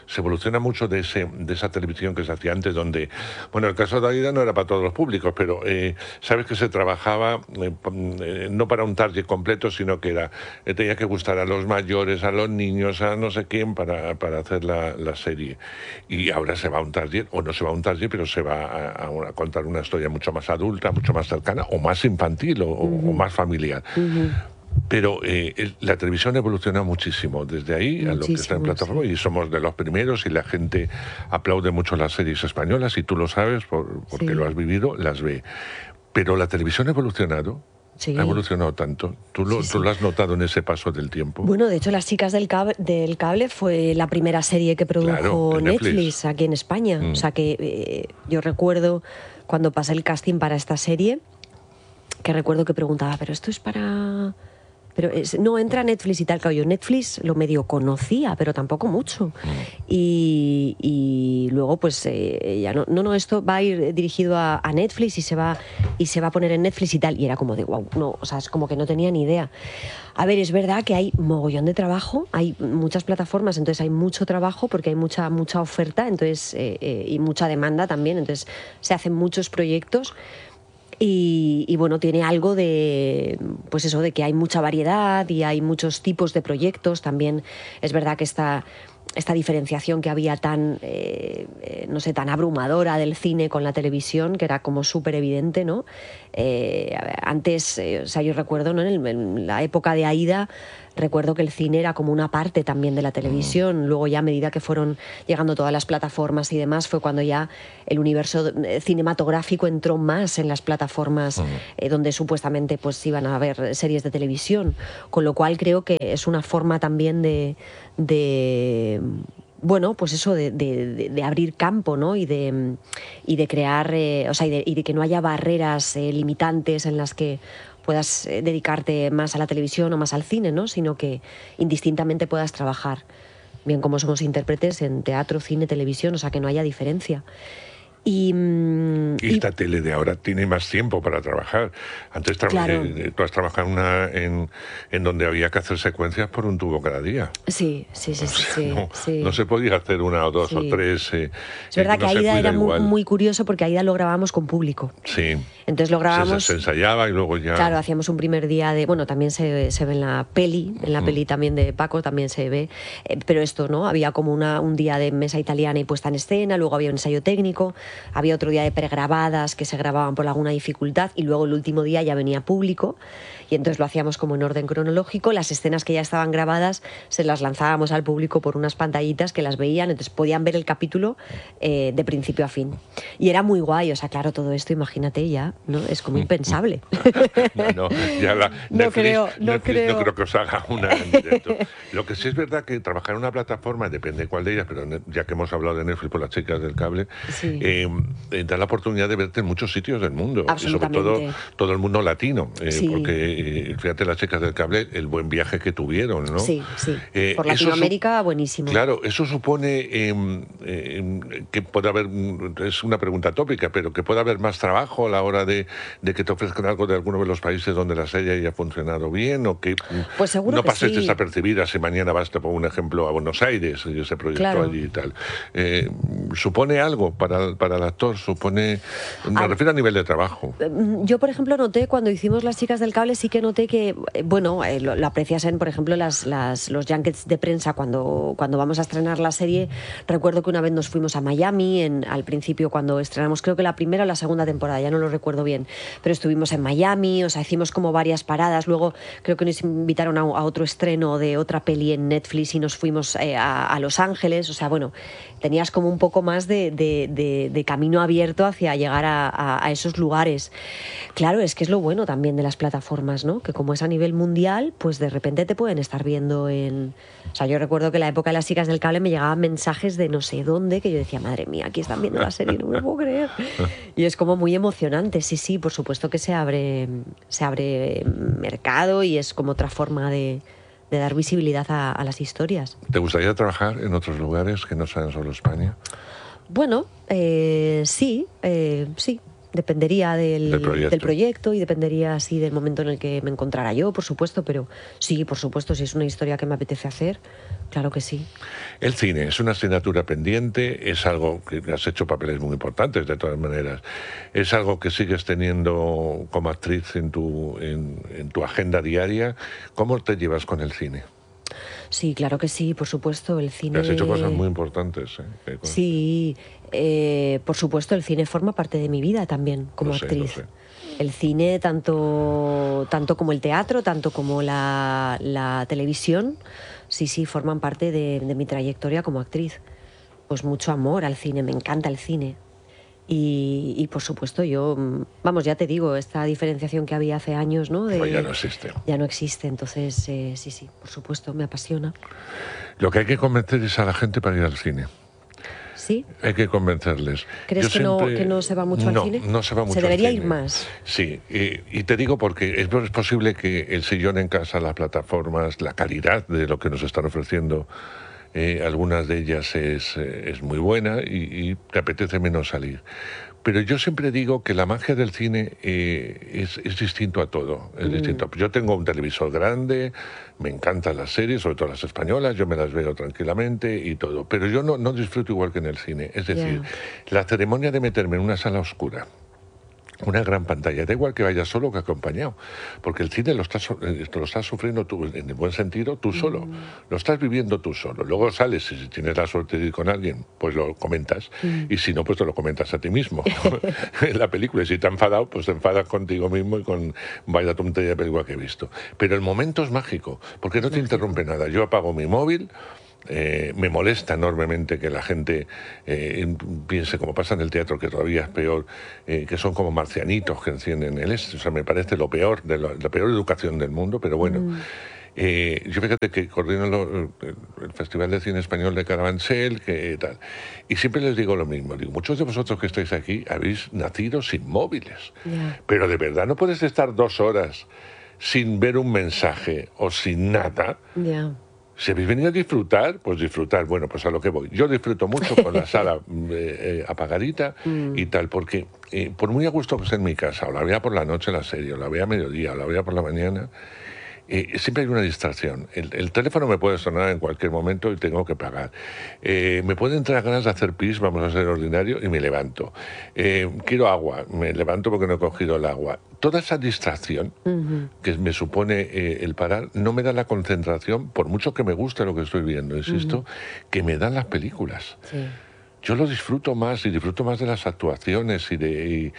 Speaker 1: se evoluciona mucho de esa televisión que se hacía antes, donde, bueno, el caso de Aida no era para todos los públicos, pero sabes que se trabajaba no para un target completo, sino que tenía que gustar a los mayores, a los niños, a no sé quién, para hacer la serie. Y ahora se va a un target, o no se va a un target, pero se va a contar una historia mucho más adulta, mucho más cercana, o más infantil, o más familiar. Pero la televisión evoluciona muchísimo desde ahí a lo que está en plataforma, y somos de los primeros, y la gente aplaude mucho las series españolas, y tú lo sabes porque lo has vivido, las ve. Pero la televisión ha evolucionado. Sí. Ha evolucionado tanto. ¿Tú lo has notado en ese paso del tiempo?
Speaker 2: Bueno, de hecho, Las chicas del cable fue la primera serie que produjo Netflix aquí en España. O sea que yo recuerdo cuando pasé el casting para esta serie, que recuerdo que preguntaba, ¿pero esto es para...? Pero no, entra Netflix y tal. Claro, yo Netflix lo medio conocía, pero tampoco mucho. Y luego, pues, ya no, esto va a ir dirigido a Netflix y se va a poner en Netflix y tal. Y era como de, wow, no, o sea, es como que no tenía ni idea. A ver, es verdad que hay mogollón de trabajo, hay muchas plataformas, entonces hay mucho trabajo porque hay mucha oferta, entonces y mucha demanda también, entonces se hacen muchos proyectos. Y bueno, tiene algo de, pues eso, de que hay mucha variedad y hay muchos tipos de proyectos. También es verdad que esta diferenciación que había tan, no sé, tan abrumadora del cine con la televisión, que era como súper evidente, ¿no? Antes, o sea, yo recuerdo, ¿no? En la época de Aida, recuerdo que el cine era como una parte también de la televisión. Luego ya, a medida que fueron llegando todas las plataformas y demás, fue cuando ya el universo cinematográfico entró más en las plataformas donde supuestamente pues iban a haber series de televisión. Con lo cual creo que es una forma también de bueno, pues eso de abrir campo, ¿no? Y de crear, o sea, y de que no haya barreras limitantes en las que puedas dedicarte más a la televisión o más al cine, ¿no? Sino que indistintamente puedas trabajar, bien como somos intérpretes en teatro, cine, televisión, o sea, que no haya diferencia. Y
Speaker 1: esta tele de ahora tiene más tiempo para trabajar. Antes
Speaker 2: claro.
Speaker 1: Tú has trabajado en donde había que hacer secuencias por un tubo cada día.
Speaker 2: Sí.
Speaker 1: No se podía hacer una o dos o tres.
Speaker 2: Es verdad que Aida era muy curioso porque Aida lo grabábamos con público.
Speaker 1: Sí.
Speaker 2: Entonces lo grabábamos...
Speaker 1: Se ensayaba y luego ya...
Speaker 2: Claro, hacíamos un primer día de... Bueno, también se ve en la peli también de Paco también se ve. Pero esto, ¿no? Había como un día de mesa italiana y puesta en escena, luego había un ensayo técnico, había otro día de pregrabadas que se grababan por alguna dificultad y luego el último día ya venía público y entonces lo hacíamos como en orden cronológico. Las escenas que ya estaban grabadas se las lanzábamos al público por unas pantallitas que las veían, entonces podían ver el capítulo de principio a fin. Y era muy guay, o sea, claro, todo esto, imagínate ya, ¿no? Es como impensable.
Speaker 1: No, ya
Speaker 2: no creo
Speaker 1: que os haga una en directo. Lo que sí es verdad que trabajar en una plataforma, depende de cuál de ellas, pero ya que hemos hablado de Netflix por Las chicas del cable, da la oportunidad de verte en muchos sitios del mundo, y sobre todo el mundo latino, porque fíjate, Las chicas del cable, el buen viaje que tuvieron, ¿no?
Speaker 2: Sí. Por Latinoamérica, buenísimo.
Speaker 1: Claro, eso supone que puede haber, es una pregunta tópica, pero que pueda haber más trabajo a la hora de que te ofrezcan algo de alguno de los países donde la serie haya funcionado bien, o que
Speaker 2: pues
Speaker 1: no pases desapercibida si mañana vas, te pongo un ejemplo, a Buenos Aires y ese proyecto allí y tal. ¿Supone algo para el actor? Me refiero a nivel de trabajo.
Speaker 2: Yo, por ejemplo, noté cuando hicimos Las chicas del cable, sí que noté que, bueno, lo aprecias en, por ejemplo, los junkets de prensa cuando vamos a estrenar la serie. Recuerdo que una vez nos fuimos a Miami, al principio cuando estrenamos, creo que la primera o la segunda temporada, ya no lo recuerdo bien, pero estuvimos en Miami, o sea, hicimos como varias paradas. Luego creo que nos invitaron a otro estreno de otra peli en Netflix y nos fuimos a Los Ángeles, o sea, bueno, tenías como un poco más de camino abierto hacia llegar a esos lugares. Claro, es que es lo bueno también de las plataformas, ¿no? Que como es a nivel mundial, pues de repente te pueden estar viendo en... O sea, yo recuerdo que en la época de Las chicas del cable me llegaban mensajes de no sé dónde, que yo decía, madre mía, aquí están viendo la serie, no me lo puedo creer. Y es como muy emocionante, sí, por supuesto que se abre mercado y es como otra forma de dar visibilidad a las historias.
Speaker 1: ¿Te gustaría trabajar en otros lugares que no sean solo España?
Speaker 2: Bueno, sí. dependería
Speaker 1: Del proyecto.
Speaker 2: del proyecto y dependería así del momento en el que me encontrara yo, por supuesto, pero sí, por supuesto, si es una historia que me apetece hacer, claro que sí.
Speaker 1: El cine es una asignatura pendiente, es algo que has hecho papeles muy importantes de todas maneras, es algo que sigues teniendo como actriz en tu agenda diaria. ¿Cómo te llevas con el cine?
Speaker 2: Sí, claro que sí, por supuesto, el
Speaker 1: Que has hecho cosas muy
Speaker 2: cine...
Speaker 1: importantes, ¿eh?
Speaker 2: Sí, por supuesto, el cine forma parte de mi vida también como
Speaker 1: Lo
Speaker 2: actriz.
Speaker 1: sé.
Speaker 2: El cine, tanto como el teatro, tanto como la televisión, sí, sí, forman parte de mi trayectoria como actriz. Pues mucho amor al cine, me encanta el cine. Y por supuesto yo, vamos, ya te digo, esta diferenciación que había hace años, ¿no?
Speaker 1: Pues ya no existe.
Speaker 2: Ya no existe, entonces sí, sí, por supuesto, me apasiona.
Speaker 1: Lo que hay que convencer es a la gente para ir al cine.
Speaker 2: ¿Sí?
Speaker 1: Hay que convencerles.
Speaker 2: ¿Crees que no se va mucho al cine?
Speaker 1: No se va mucho
Speaker 2: Se
Speaker 1: al
Speaker 2: debería
Speaker 1: cine.
Speaker 2: ir más.
Speaker 1: Sí, y te digo porque es posible que el sillón en casa, las plataformas, la calidad de lo que nos están ofreciendo, algunas de ellas es muy buena y te apetece menos salir. Pero yo siempre digo que la magia del cine es distinto a todo. Es distinto. Yo tengo un televisor grande, me encantan las series, sobre todo las españolas, yo me las veo tranquilamente y todo. Pero yo no disfruto igual que en el cine. Es decir, la ceremonia de meterme en una sala oscura, una gran pantalla, da igual que vayas solo o que acompañado, porque el cine lo estás sufriendo tú, en el buen sentido, tú solo, lo estás viviendo tú solo. Luego sales y si tienes la suerte de ir con alguien, pues lo comentas, y si no, pues te lo comentas a ti mismo en la película, y si te has enfadado, pues te enfadas contigo mismo y con vaya tontería de película que he visto. Pero el momento es mágico, porque no te interrumpe nada. Yo apago mi móvil. Me molesta enormemente que la gente piense, como pasa en el teatro, que todavía es peor, que son como marcianitos que encienden el este. O sea, me parece lo peor, la peor educación del mundo, pero bueno. Yo fíjate que coordino el Festival de Cine Español de Carabanchel, que tal, y siempre les digo lo mismo. Digo, muchos de vosotros que estáis aquí habéis nacido sin móviles, pero de verdad no puedes estar 2 horas sin ver un mensaje o sin nada. Si habéis venido a disfrutar, pues disfrutar. Bueno, pues a lo que voy. Yo disfruto mucho con la sala apagadita y tal, porque por muy a gusto que esté en mi casa, o la vea por la noche la serie, o la vea a mediodía, o la vea por la mañana, siempre hay una distracción. El teléfono me puede sonar en cualquier momento y tengo que pagar. Me pueden entrar ganas de hacer pis, vamos a ser ordinario, y me levanto. Quiero agua, me levanto porque no he cogido el agua. Toda esa distracción que me supone el parar no me da la concentración, por mucho que me guste lo que estoy viendo, insisto, que me dan las películas.
Speaker 2: Sí.
Speaker 1: Yo lo disfruto más y disfruto más de las actuaciones y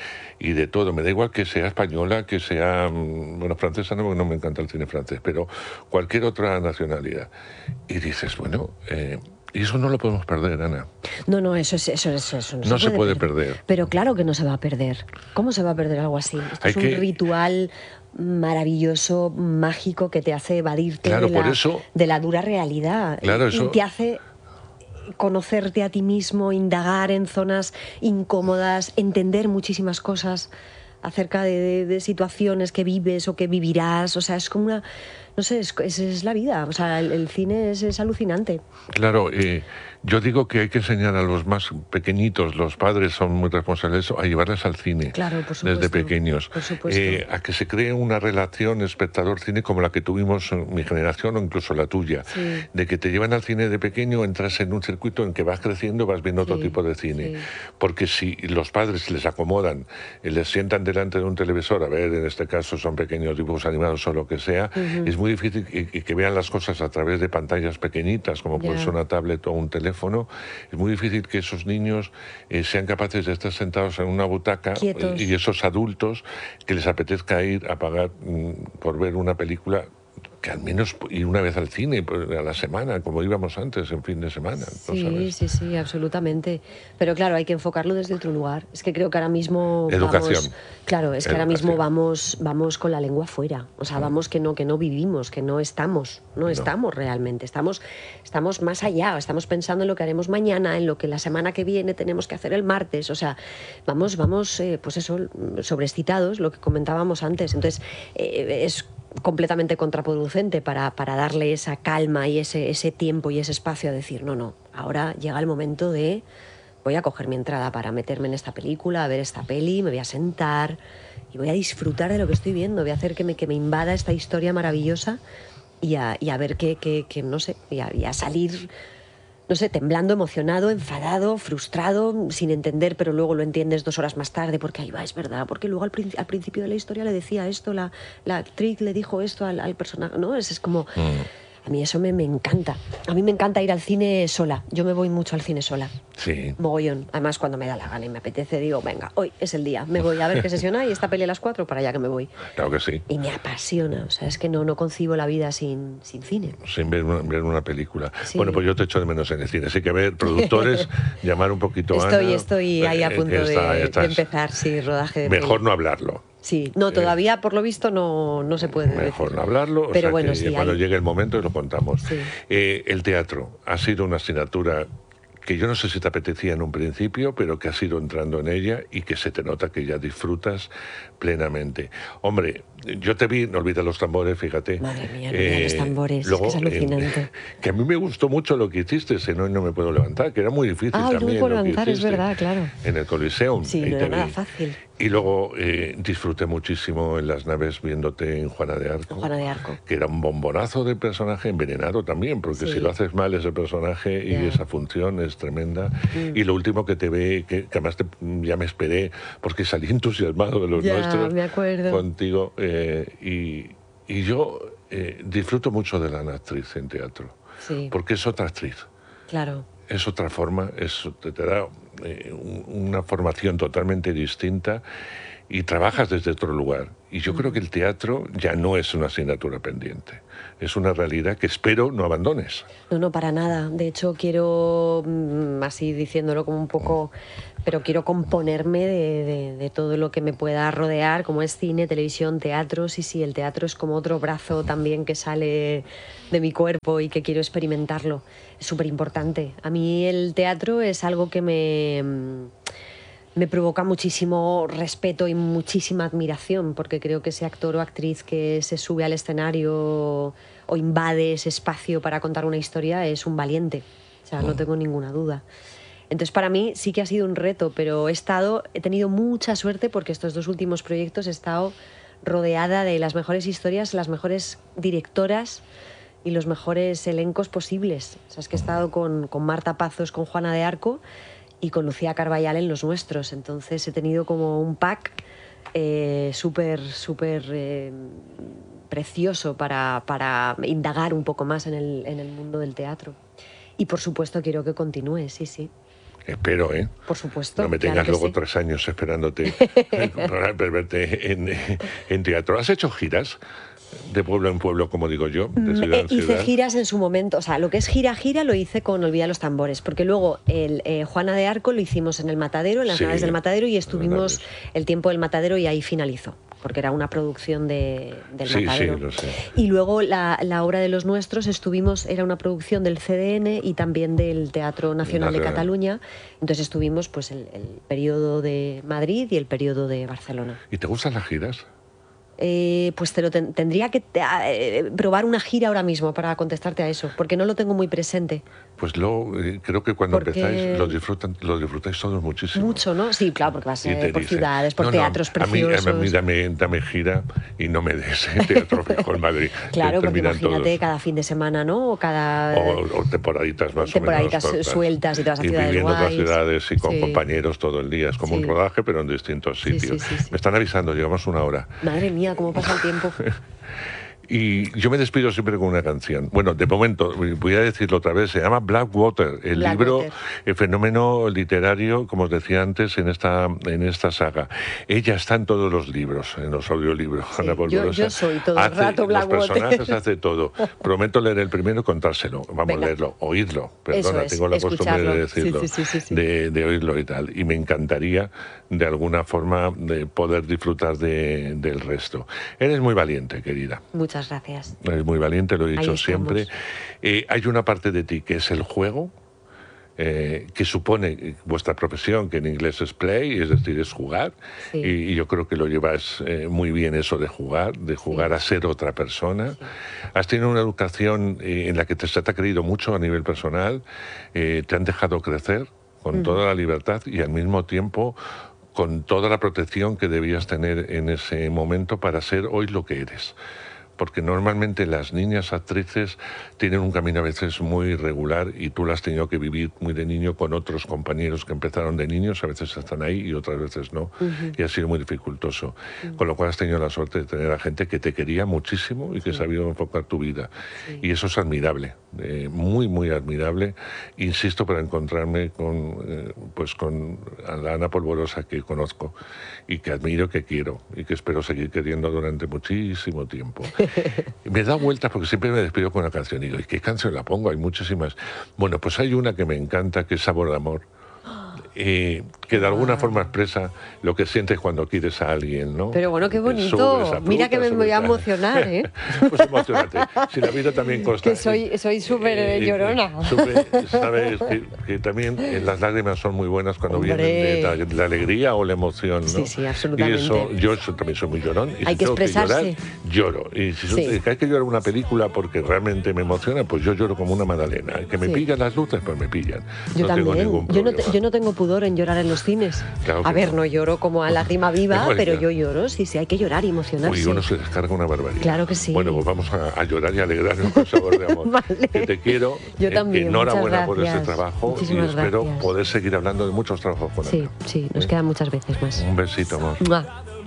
Speaker 1: de todo. Me da igual que sea española, que sea, bueno, francesa no, porque no me encanta el cine francés, pero cualquier otra nacionalidad. Y dices, bueno, y eso no lo podemos perder, Ana.
Speaker 2: No, eso
Speaker 1: no se puede perder.
Speaker 2: Pero claro que no se va a perder. ¿Cómo se va a perder algo así? Esto es un ritual maravilloso, mágico, que te hace evadirte de la dura realidad.
Speaker 1: Claro,
Speaker 2: y te hace conocerte a ti mismo, indagar en zonas incómodas, entender muchísimas cosas acerca de situaciones que vives o que vivirás. O sea, es como una... No sé, es la vida. O sea, el cine es alucinante.
Speaker 1: Claro, yo digo que hay que enseñar a los más pequeñitos, los padres son muy responsables, a llevarles al cine desde pequeños.
Speaker 2: Por supuesto.
Speaker 1: A que se cree una relación espectador-cine como la que tuvimos en mi generación o incluso la tuya. De que te llevan al cine de pequeño, entras en un circuito en que vas creciendo, vas viendo otro tipo de cine. Porque si los padres les acomodan, les sientan delante de un televisor, a ver, en este caso son pequeños dibujos animados o lo que sea, es muy difícil que vean las cosas a través de pantallas pequeñitas, como puede ser una tablet o un teléfono. Es muy difícil que esos niños sean capaces de estar sentados en una butaca y esos adultos que les apetezca ir a pagar por ver una película, que al menos ir una vez al cine a la semana, como íbamos antes, en fin de semana.
Speaker 2: Sí, absolutamente. Pero claro, hay que enfocarlo desde otro lugar. Es que creo que ahora mismo
Speaker 1: Educación.
Speaker 2: Ahora mismo vamos con la lengua fuera. O sea, vamos que no vivimos, que no estamos realmente. Estamos más allá, estamos pensando en lo que haremos mañana, en lo que la semana que viene tenemos que hacer el martes. O sea, vamos pues eso, sobreexcitados, lo que comentábamos antes. Entonces, es completamente contraproducente para darle esa calma y ese tiempo y ese espacio a decir, no, ahora llega el momento de voy a coger mi entrada para meterme en esta película, a ver esta peli, me voy a sentar y voy a disfrutar de lo que estoy viendo, voy a hacer que me invada esta historia maravillosa y a ver no sé, y a salir, no sé, temblando, emocionado, enfadado, frustrado, sin entender, pero luego lo entiendes 2 horas más tarde, porque ahí va, es verdad, porque luego al principio de la historia le decía esto, la actriz le dijo esto al personaje, ¿no? Es como... A mí eso me encanta. A mí me encanta ir al cine sola. Yo me voy mucho al cine sola.
Speaker 1: Sí.
Speaker 2: Mogollón. Además, cuando me da la gana y me apetece, digo, venga, hoy es el día. Me voy a ver qué sesión hay y esta peli a las 4 para allá que me voy.
Speaker 1: Claro que sí.
Speaker 2: Y me apasiona. O sea, es que no concibo la vida sin cine.
Speaker 1: Sin ver una película.
Speaker 2: Sí.
Speaker 1: Bueno, pues yo te echo de menos en el cine. Así que ver productores, llamar un poquito a Ana.
Speaker 2: Estoy ahí a punto de empezar, sí, rodaje de
Speaker 1: Mejor
Speaker 2: peli.
Speaker 1: no hablarlo.
Speaker 2: Sí, no, todavía por lo visto no se puede
Speaker 1: Mejor
Speaker 2: decir.
Speaker 1: no hablarlo,
Speaker 2: Pero
Speaker 1: o sea,
Speaker 2: bueno,
Speaker 1: que
Speaker 2: sí,
Speaker 1: cuando llegue el momento lo contamos.
Speaker 2: Sí.
Speaker 1: El teatro ha sido una asignatura que yo no sé si te apetecía en un principio, pero que has ido entrando en ella y que se te nota que ya disfrutas plenamente. Hombre, yo te vi, no olvides los tambores, fíjate.
Speaker 2: Madre mía, los tambores,
Speaker 1: luego,
Speaker 2: es que es alucinante.
Speaker 1: Que a mí me gustó mucho lo que hiciste, en Hoy no me puedo levantar, que era muy difícil
Speaker 2: hoy
Speaker 1: también.
Speaker 2: no me puedo
Speaker 1: lo que
Speaker 2: levantar, es
Speaker 1: hiciste
Speaker 2: verdad, claro.
Speaker 1: En el Coliseum.
Speaker 2: Sí, no era nada fácil.
Speaker 1: Y luego disfruté muchísimo en las naves viéndote en Juana de Arco.
Speaker 2: Juana de Arco.
Speaker 1: Que era un bombonazo de personaje, envenenado también, porque si lo haces mal ese personaje y esa función es tremenda. Y lo último que te ve, que además ya me esperé, porque salí entusiasmado de los nuestros.
Speaker 2: Me acuerdo.
Speaker 1: Contigo. Y yo disfruto mucho de la actriz en teatro.
Speaker 2: Sí.
Speaker 1: Porque es otra actriz.
Speaker 2: Claro.
Speaker 1: Es otra forma, te da una formación totalmente distinta y trabajas desde otro lugar. Y yo creo que el teatro ya no es una asignatura pendiente, es una realidad que espero no abandones.
Speaker 2: No, para nada. De hecho, quiero, así diciéndolo como un poco, pero quiero componerme de todo lo que me pueda rodear, como es cine, televisión, teatro. Sí, el teatro es como otro brazo también que sale de mi cuerpo y que quiero experimentarlo. Es súper importante. A mí el teatro es algo que me provoca muchísimo respeto y muchísima admiración, porque creo que ese actor o actriz que se sube al escenario o invade ese espacio para contar una historia es un valiente. O sea, no tengo ninguna duda. Entonces, para mí sí que ha sido un reto, pero he tenido mucha suerte porque estos 2 últimos proyectos he estado rodeada de las mejores historias, las mejores directoras y los mejores elencos posibles. O sea, es que he estado con Marta Pazos, con Juana de Arco y con Lucía Carballal en los nuestros. Entonces he tenido como un pack súper precioso para indagar un poco más en el mundo del teatro. Y por supuesto quiero que continúe, sí.
Speaker 1: Espero, ¿eh?
Speaker 2: Por supuesto.
Speaker 1: No me tengas
Speaker 2: claro
Speaker 1: luego
Speaker 2: sí.
Speaker 1: 3 años esperándote para verte en teatro. ¿Has hecho giras? De pueblo en pueblo, como digo yo, de ciudad en ciudad.
Speaker 2: Hice giras en su momento, o sea, lo que es gira lo hice con Olvida los tambores, porque luego Juana de Arco lo hicimos en el Matadero, en las naves del Matadero, y estuvimos el tiempo del Matadero y ahí finalizó, porque era una producción del Matadero.
Speaker 1: Sí, lo sé.
Speaker 2: Y luego la obra de los nuestros era una producción del CDN y también del Teatro Nacional de Cataluña, entonces estuvimos pues el periodo de Madrid y el periodo de Barcelona.
Speaker 1: ¿Y te gustan las giras?
Speaker 2: Pues tendría que probar una gira ahora mismo para contestarte a eso, porque no lo tengo muy presente.
Speaker 1: Pues creo que cuando empezáis lo disfrutáis todos muchísimo.
Speaker 2: Mucho, ¿no? Sí, claro, porque vas por ciudades, por teatros preciosos.
Speaker 1: A mí dame gira y no me des teatro fijo en Madrid.
Speaker 2: Claro, porque imagínate todos. Cada fin de semana, ¿no? O
Speaker 1: temporaditas más
Speaker 2: temporaditas
Speaker 1: o menos
Speaker 2: sueltas y todas las ciudades
Speaker 1: viviendo
Speaker 2: guays.
Speaker 1: otras ciudades y con compañeros todo el día. Es como un rodaje, pero en distintos sitios.
Speaker 2: Sí.
Speaker 1: Me están avisando, llevamos 1 hora.
Speaker 2: Madre mía, cómo pasa el tiempo.
Speaker 1: Y yo me despido siempre con una canción. Bueno, de momento, voy a decirlo otra vez, se llama Blackwater, el libro, el fenómeno literario, como os decía antes, en esta saga. Ella está en todos los libros, en los audiolibros.
Speaker 2: Sí,
Speaker 1: Ana Polvorosa.
Speaker 2: Yo soy todo el rato Blackwater.
Speaker 1: Los personajes hace todo. Prometo leer el primero y contárselo. Vamos a leerlo, oírlo. Perdona, tengo la costumbre de decirlo.
Speaker 2: Sí.
Speaker 1: De oírlo y tal. Y me encantaría, de alguna forma, de poder disfrutar del resto. Eres muy valiente, querida.
Speaker 2: Muchas gracias.
Speaker 1: Eres muy valiente, lo he dicho siempre. Hay una parte de ti que es el juego, que supone vuestra profesión, que en inglés es play, es decir, es jugar. Sí. Y yo creo que lo llevas muy bien eso de jugar a ser otra persona. Sí. Has tenido una educación en la que se te ha creído mucho a nivel personal, te han dejado crecer. con toda la libertad y al mismo tiempo con toda la protección que debías tener en ese momento para ser hoy lo que eres. Porque normalmente las niñas actrices tienen un camino a veces muy irregular y tú lo has tenido que vivir muy de niño con otros compañeros que empezaron de niños, a veces están ahí y otras veces no, y ha sido muy dificultoso. Con lo cual has tenido la suerte de tener a gente que te quería muchísimo y que sabía enfocar tu vida. Y eso es admirable, muy, muy admirable. Insisto, para encontrarme con la Ana Polvorosa que conozco y que admiro, que quiero y que espero seguir queriendo durante muchísimo tiempo. Me da vueltas porque siempre me despido con una canción y digo, ¿y qué canción la pongo? Hay muchísimas. Bueno, pues hay una que me encanta, que es Sabor de Amor, que de alguna forma expresa lo que sientes cuando quieres a alguien, ¿no?
Speaker 2: Pero bueno, qué bonito. Mira que me voy a emocionar, ¿eh?
Speaker 1: Pues emocionate. Si la vida también consta.
Speaker 2: Que soy súper llorona.
Speaker 1: Sabes que también las lágrimas son muy buenas cuando vienen de la alegría o la emoción, ¿no?
Speaker 2: Sí, sí, absolutamente.
Speaker 1: Y eso, yo también soy muy llorón. Y
Speaker 2: hay
Speaker 1: si
Speaker 2: que
Speaker 1: tengo
Speaker 2: expresarse.
Speaker 1: Que llorar, lloro. Y si hay que llorar una película porque realmente me emociona, pues yo lloro como una magdalena. Que me pillan las luces, pues me pillan.
Speaker 2: Yo
Speaker 1: no
Speaker 2: también.
Speaker 1: Tengo ningún problema.
Speaker 2: Yo no tengo pudor en llorar en los cines.
Speaker 1: Claro
Speaker 2: a ver, no lloro como a lágrima viva, pero yo lloro, sí, hay que llorar y emocionarse.
Speaker 1: Uy, uno se descarga una barbaridad.
Speaker 2: Claro que sí.
Speaker 1: Bueno, pues vamos a llorar y alegrarnos con Sabor de Amor.
Speaker 2: Vale.
Speaker 1: Que te quiero.
Speaker 2: Yo también.
Speaker 1: Enhorabuena por ese trabajo.
Speaker 2: Muchísimas
Speaker 1: y espero
Speaker 2: gracias.
Speaker 1: poder seguir hablando de muchos trabajos con él.
Speaker 2: Sí, nos quedan muchas veces más.
Speaker 1: Un besito, amor.
Speaker 2: ¡Mua!